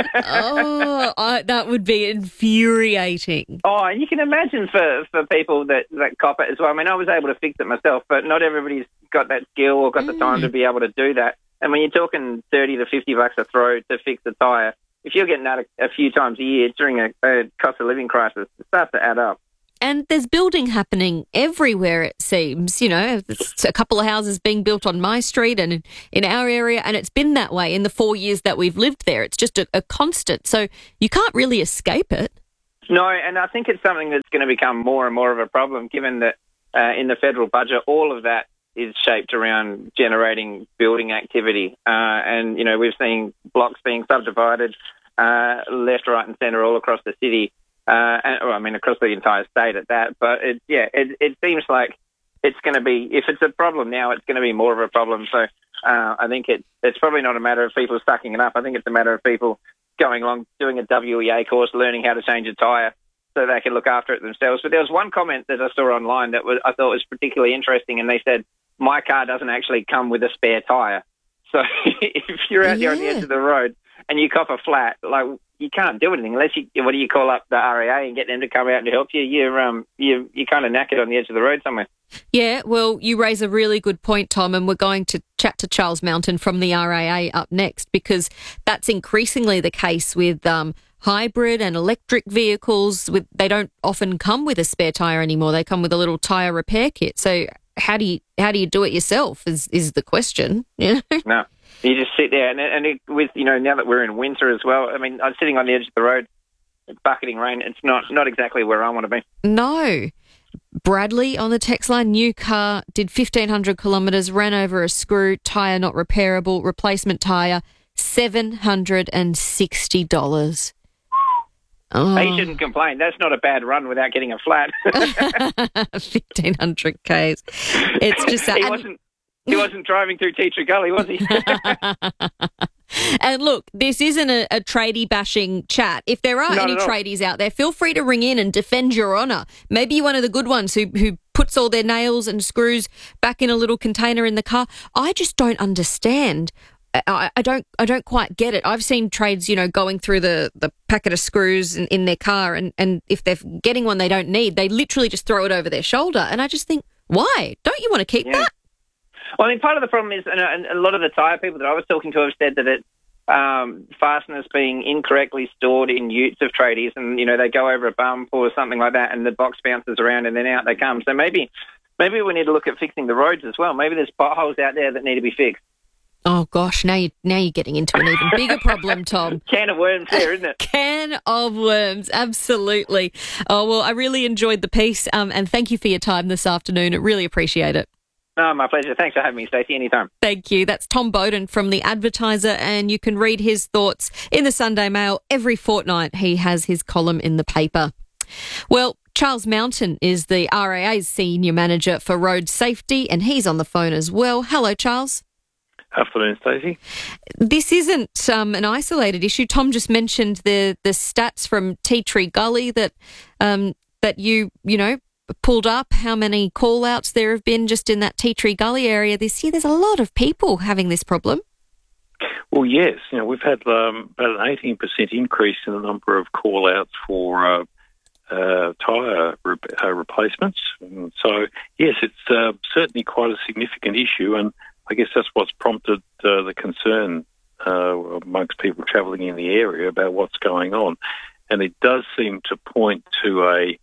[SPEAKER 5] That would be infuriating.
[SPEAKER 9] Oh, and you can imagine for people that cop it as well. I mean, I was able to fix it myself, but not everybody's got that skill or got the time to be able to do that. And when you're talking $30 to $50 a throw to fix a tyre, if you're getting that a few times a year during a cost of living crisis, it starts to add up.
[SPEAKER 5] And there's building happening everywhere, it seems. You know, there's a couple of houses being built on my street and in our area, and it's been that way in the 4 years that we've lived there. It's just a constant. So you can't really escape it.
[SPEAKER 9] No, and I think it's something that's going to become more and more of a problem, given that in the federal budget, all of that is shaped around generating building activity. And, you know, we've seen blocks being subdivided left, right and centre all across the city. Across the entire state at that. But it seems like it's going to be, if it's a problem now, it's going to be more of a problem. So I think it's probably not a matter of people sucking it up. I think it's a matter of people going along, doing a WEA course, learning how to change a tyre so they can look after it themselves. But there was one comment that I saw online that I thought was particularly interesting, and they said, my car doesn't actually come with a spare tyre. So if you're out there on the edge of the road and you cop a flat, like, you can't do anything unless you call up the RAA and get them to come out and help you. You're kind of knackered on the edge of the road somewhere.
[SPEAKER 5] Yeah, well, you raise a really good point, Tom, and we're going to chat to Charles Mountain from the RAA up next, because that's increasingly the case with hybrid and electric vehicles. They don't often come with a spare tyre anymore. They come with a little tyre repair kit. So how do you do it yourself is the question. You know?
[SPEAKER 9] No. You just sit there, with, you know, now that we're in winter as well, I mean, I'm sitting on the edge of the road, it's bucketing rain. It's not exactly where I want to be.
[SPEAKER 5] No. Bradley on the text line, new car, did 1,500 kilometres, ran over a screw, tyre not repairable, replacement tyre, $760. Oh.
[SPEAKER 9] He shouldn't complain. That's not a bad run without getting a flat.
[SPEAKER 5] 1,500 Ks. It's just that.
[SPEAKER 9] He wasn't driving through Tea Tree Gully, was he?
[SPEAKER 5] And look, this isn't a tradie bashing chat. If there are any tradies out there, feel free to ring in and defend your honour. Maybe you're one of the good ones who puts all their nails and screws back in a little container in the car. I just don't understand. I don't quite get it. I've seen trades, you know, going through the packet of screws in their car, and if they're getting one they don't need, they literally just throw it over their shoulder. And I just think, why? Don't you want to keep that?
[SPEAKER 9] Well, I mean, part of the problem is, and a lot of the tyre people that I was talking to have said that it's fasteners being incorrectly stored in utes of tradies, and, you know, they go over a bump or something like that, and the box bounces around, and then out they come. So maybe we need to look at fixing the roads as well. Maybe there's potholes out there that need to be fixed.
[SPEAKER 5] Oh, gosh, now you're getting into an even bigger problem, Tom.
[SPEAKER 9] Can of worms there, isn't it?
[SPEAKER 5] Can of worms, absolutely. Oh, well, I really enjoyed the piece, and thank you for your time this afternoon. I really appreciate it.
[SPEAKER 9] Oh, my pleasure. Thanks for having me, Stacey. Anytime.
[SPEAKER 5] Thank you. That's Tom Bowden from The Advertiser, and you can read his thoughts in the Sunday Mail. Every fortnight he has his column in the paper. Well, Charles Mountain is the RAA's Senior Manager for Road Safety, and he's on the phone as well. Hello, Charles.
[SPEAKER 14] Afternoon, Stacey.
[SPEAKER 5] This isn't an isolated issue. Tom just mentioned the stats from Tea Tree Gully that you pulled up, how many call-outs there have been just in that Tea Tree Gully area this year. There's a lot of people having this problem.
[SPEAKER 14] Well, yes. You know, we've had about an 18% increase in the number of call-outs for tyre replacements. And so, yes, it's certainly quite a significant issue, and I guess that's what's prompted the concern amongst people travelling in the area about what's going on. And it does seem to point to a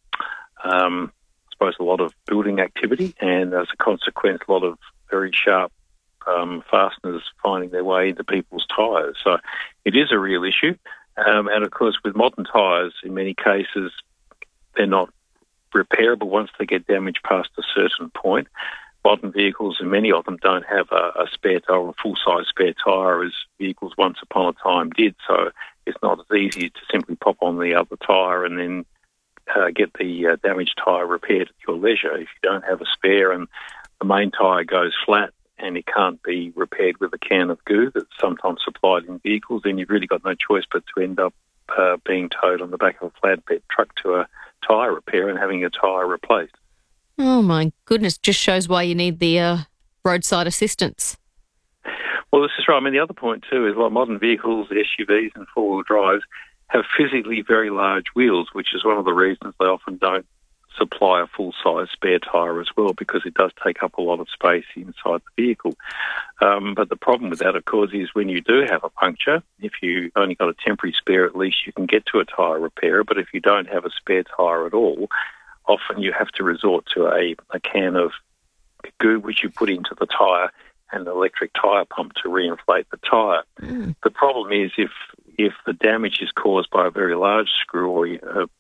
[SPEAKER 14] lot of building activity, and as a consequence, a lot of very sharp fasteners finding their way into people's tyres. So it is a real issue. And of course, with modern tyres, in many cases, they're not repairable once they get damaged past a certain point. Modern vehicles, and many of them, don't have a spare tyre or a full-size spare tyre as vehicles once upon a time did. So it's not as easy to simply pop on the other tyre and then get the damaged tyre repaired at your leisure. If you don't have a spare and the main tyre goes flat and it can't be repaired with a can of goo that's sometimes supplied in vehicles, then you've really got no choice but to end up being towed on the back of a flatbed truck to a tyre repair and having a tyre replaced.
[SPEAKER 5] Oh, my goodness. Just shows why you need the roadside assistance.
[SPEAKER 14] Well, this is right. I mean, the other point, too, is like modern vehicles, SUVs and four-wheel drives, have physically very large wheels, which is one of the reasons they often don't supply a full-size spare tyre as well, because it does take up a lot of space inside the vehicle. But the problem with that, of course, is when you do have a puncture, if you only got a temporary spare, at least you can get to a tyre repairer. But if you don't have a spare tyre at all, often you have to resort to a can of goo which you put into the tyre and an electric tyre pump to reinflate the tyre. The problem is if the damage is caused by a very large screw or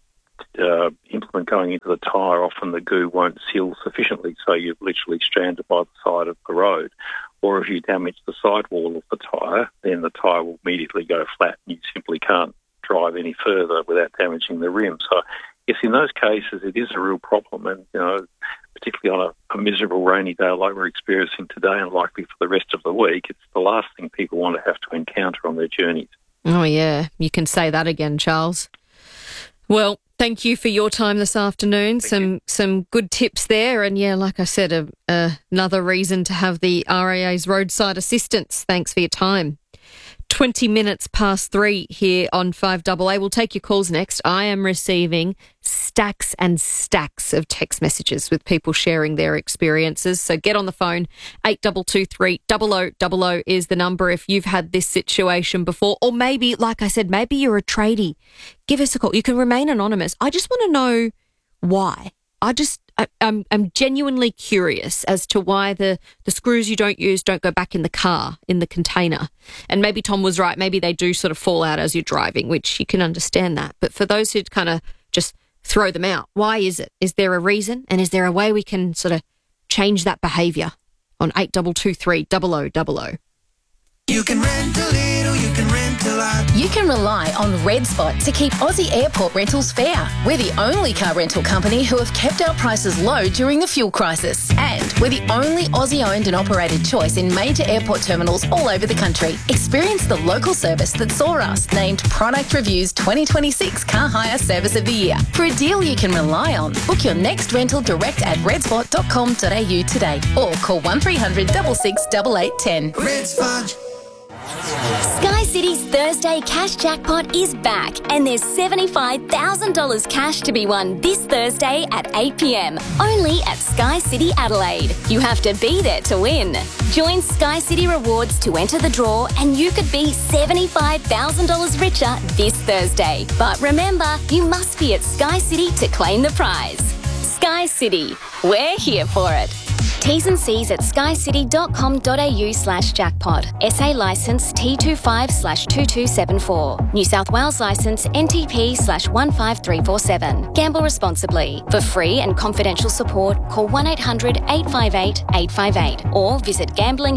[SPEAKER 14] implement going into the tyre, often the goo won't seal sufficiently, so you're literally stranded by the side of the road. Or if you damage the sidewall of the tyre, then the tyre will immediately go flat and you simply can't drive any further without damaging the rim. So yes, in those cases it is a real problem, and particularly on a miserable rainy day like we're experiencing today and likely for the rest of the week, it's the last thing people want to have to encounter on their journeys.
[SPEAKER 5] Oh yeah, you can say that again, Charles. Well, thank you for your time this afternoon. Some good tips there. And yeah, like I said, another reason to have the RAA's roadside assistance. Thanks for your time. 20 minutes past 3 here on 5AA. We'll take your calls next. I am receiving stacks and stacks of text messages with people sharing their experiences. So get on the phone. 8223 0000 is the number if you've had this situation before. Or maybe, like I said, maybe you're a tradie. Give us a call. You can remain anonymous. I just want to know why. I'm genuinely curious as to why the screws you don't use don't go back in the car, in the container. And maybe Tom was right. Maybe they do sort of fall out as you're driving, which you can understand that. But for those who kind of just throw them out, why is it? Is there a reason? And is there a way we can sort of change that behaviour? On 8223 0000.
[SPEAKER 15] You can rent a little, you can rent a lot. You can rely on Red Spot to keep Aussie airport rentals fair. We're the only car rental company who have kept our prices low during the fuel crisis. And we're the only Aussie-owned and operated choice in major airport terminals all over the country. Experience the local service that saw us named Product Review's 2026 Car Hire Service of the Year. For a deal you can rely on, book your next rental direct at redspot.com.au today or call 1300 66 8810. Red Spot.
[SPEAKER 16] Sky City's Thursday Cash Jackpot is back, and there's $75,000 cash to be won this Thursday at 8 p.m, only at Sky City Adelaide. You have to be there to win. Join Sky City Rewards to enter the draw, and you could be $75,000 richer this Thursday. But remember, you must be at Sky City to claim the prize. Sky City, we're here for it. T's and C's at skycity.com.au/jackpot. SA licence T25/2274. New South Wales licence NTP/15347. Gamble responsibly. For free and confidential support, call 1-800-858-858 or visit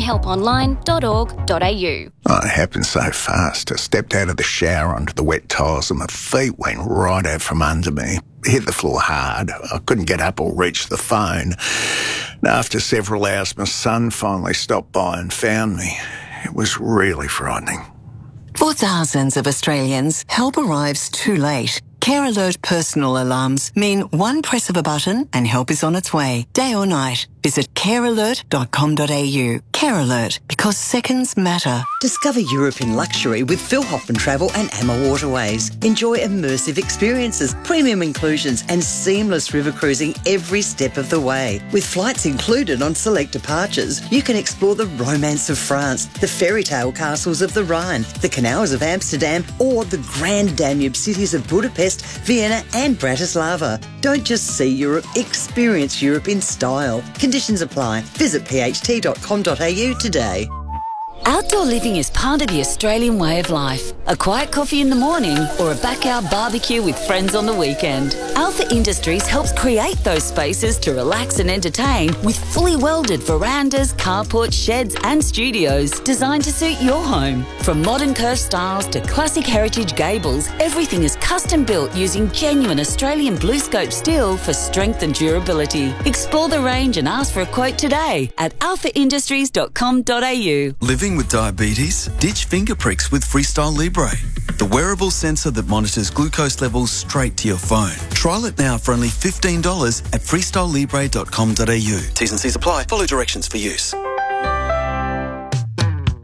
[SPEAKER 16] gamblinghelponline.org.au.
[SPEAKER 17] It happened so fast. I stepped out of the shower onto the wet tiles and my feet went right out from under me. Hit the floor hard. I couldn't get up or reach the phone. And after several hours, my son finally stopped by and found me. It was really frightening.
[SPEAKER 18] For thousands of Australians, help arrives too late. Care Alert personal alarms mean one press of a button and help is on its way, day or night. Visit carealert.com.au. Care Alert, because seconds matter.
[SPEAKER 19] Discover Europe in luxury with Phil Hoffman Travel and Amma Waterways. Enjoy immersive experiences, premium inclusions and seamless river cruising every step of the way. With flights included on select departures, you can explore the romance of France, the fairy tale castles of the Rhine, the canals of Amsterdam, or the grand Danube cities of Budapest, Vienna and Bratislava. Don't just see Europe, experience Europe in style. Conditions apply. Visit pht.com.au today.
[SPEAKER 20] Outdoor living is part of the Australian way of life. A quiet coffee in the morning or a backyard barbecue with friends on the weekend. Alpha Industries helps create those spaces to relax and entertain with fully welded verandas, carports, sheds and studios designed to suit your home. From modern curved styles to classic heritage gables, everything is custom built using genuine Australian BlueScope steel for strength and durability. Explore the range and ask for a quote today at alphaindustries.com.au.
[SPEAKER 21] Living with diabetes? Ditch finger pricks with Freestyle Libre, the wearable sensor that monitors glucose levels straight to your phone. Trial it now for only $15 at freestylelibre.com.au. T's and C's apply. Follow directions for use.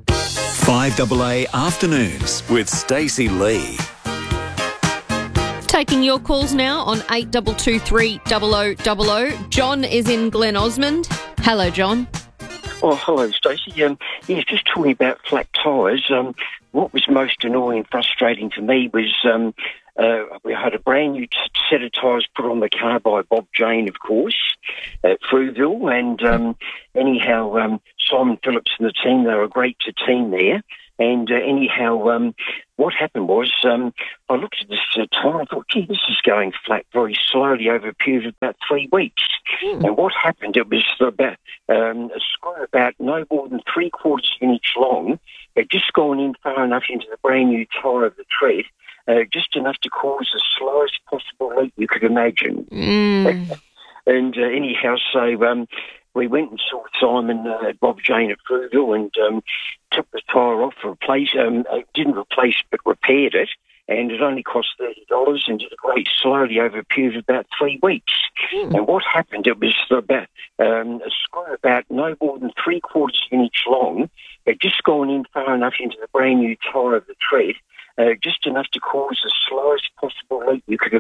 [SPEAKER 8] 5AA Afternoons with Stacey Lee.
[SPEAKER 5] Taking your calls now on 8223 0000. John is in Glen Osmond. Hello, John.
[SPEAKER 2] Oh, hello, Stacey. Just talking about flat tyres. What was most annoying and frustrating to me was we had a brand new set of tyres put on the car by Bob Jane, of course, at Frueville. And anyhow, Simon Phillips and the team, they were a great team there. And what happened was I looked at this tyre and thought, gee, this is going flat very slowly over a period of about 3 weeks. And what happened, it was about a screw about no more than 3/4 of an inch long. It just gone in far enough into the brand new tyre of the tread, just enough to cause the slowest possible leak you could imagine. And so we went and saw Simon at Bob Jane at Frueville and took the tyre off, didn't replace but repaired it, and it only cost $30 and did it great slowly over a period of about 3 weeks. And what happened, it was about a screw about no more than 3/4 of an inch long. It just gone in far enough into the brand new tyre of the tread, just enough to cause the slowest possible leak you could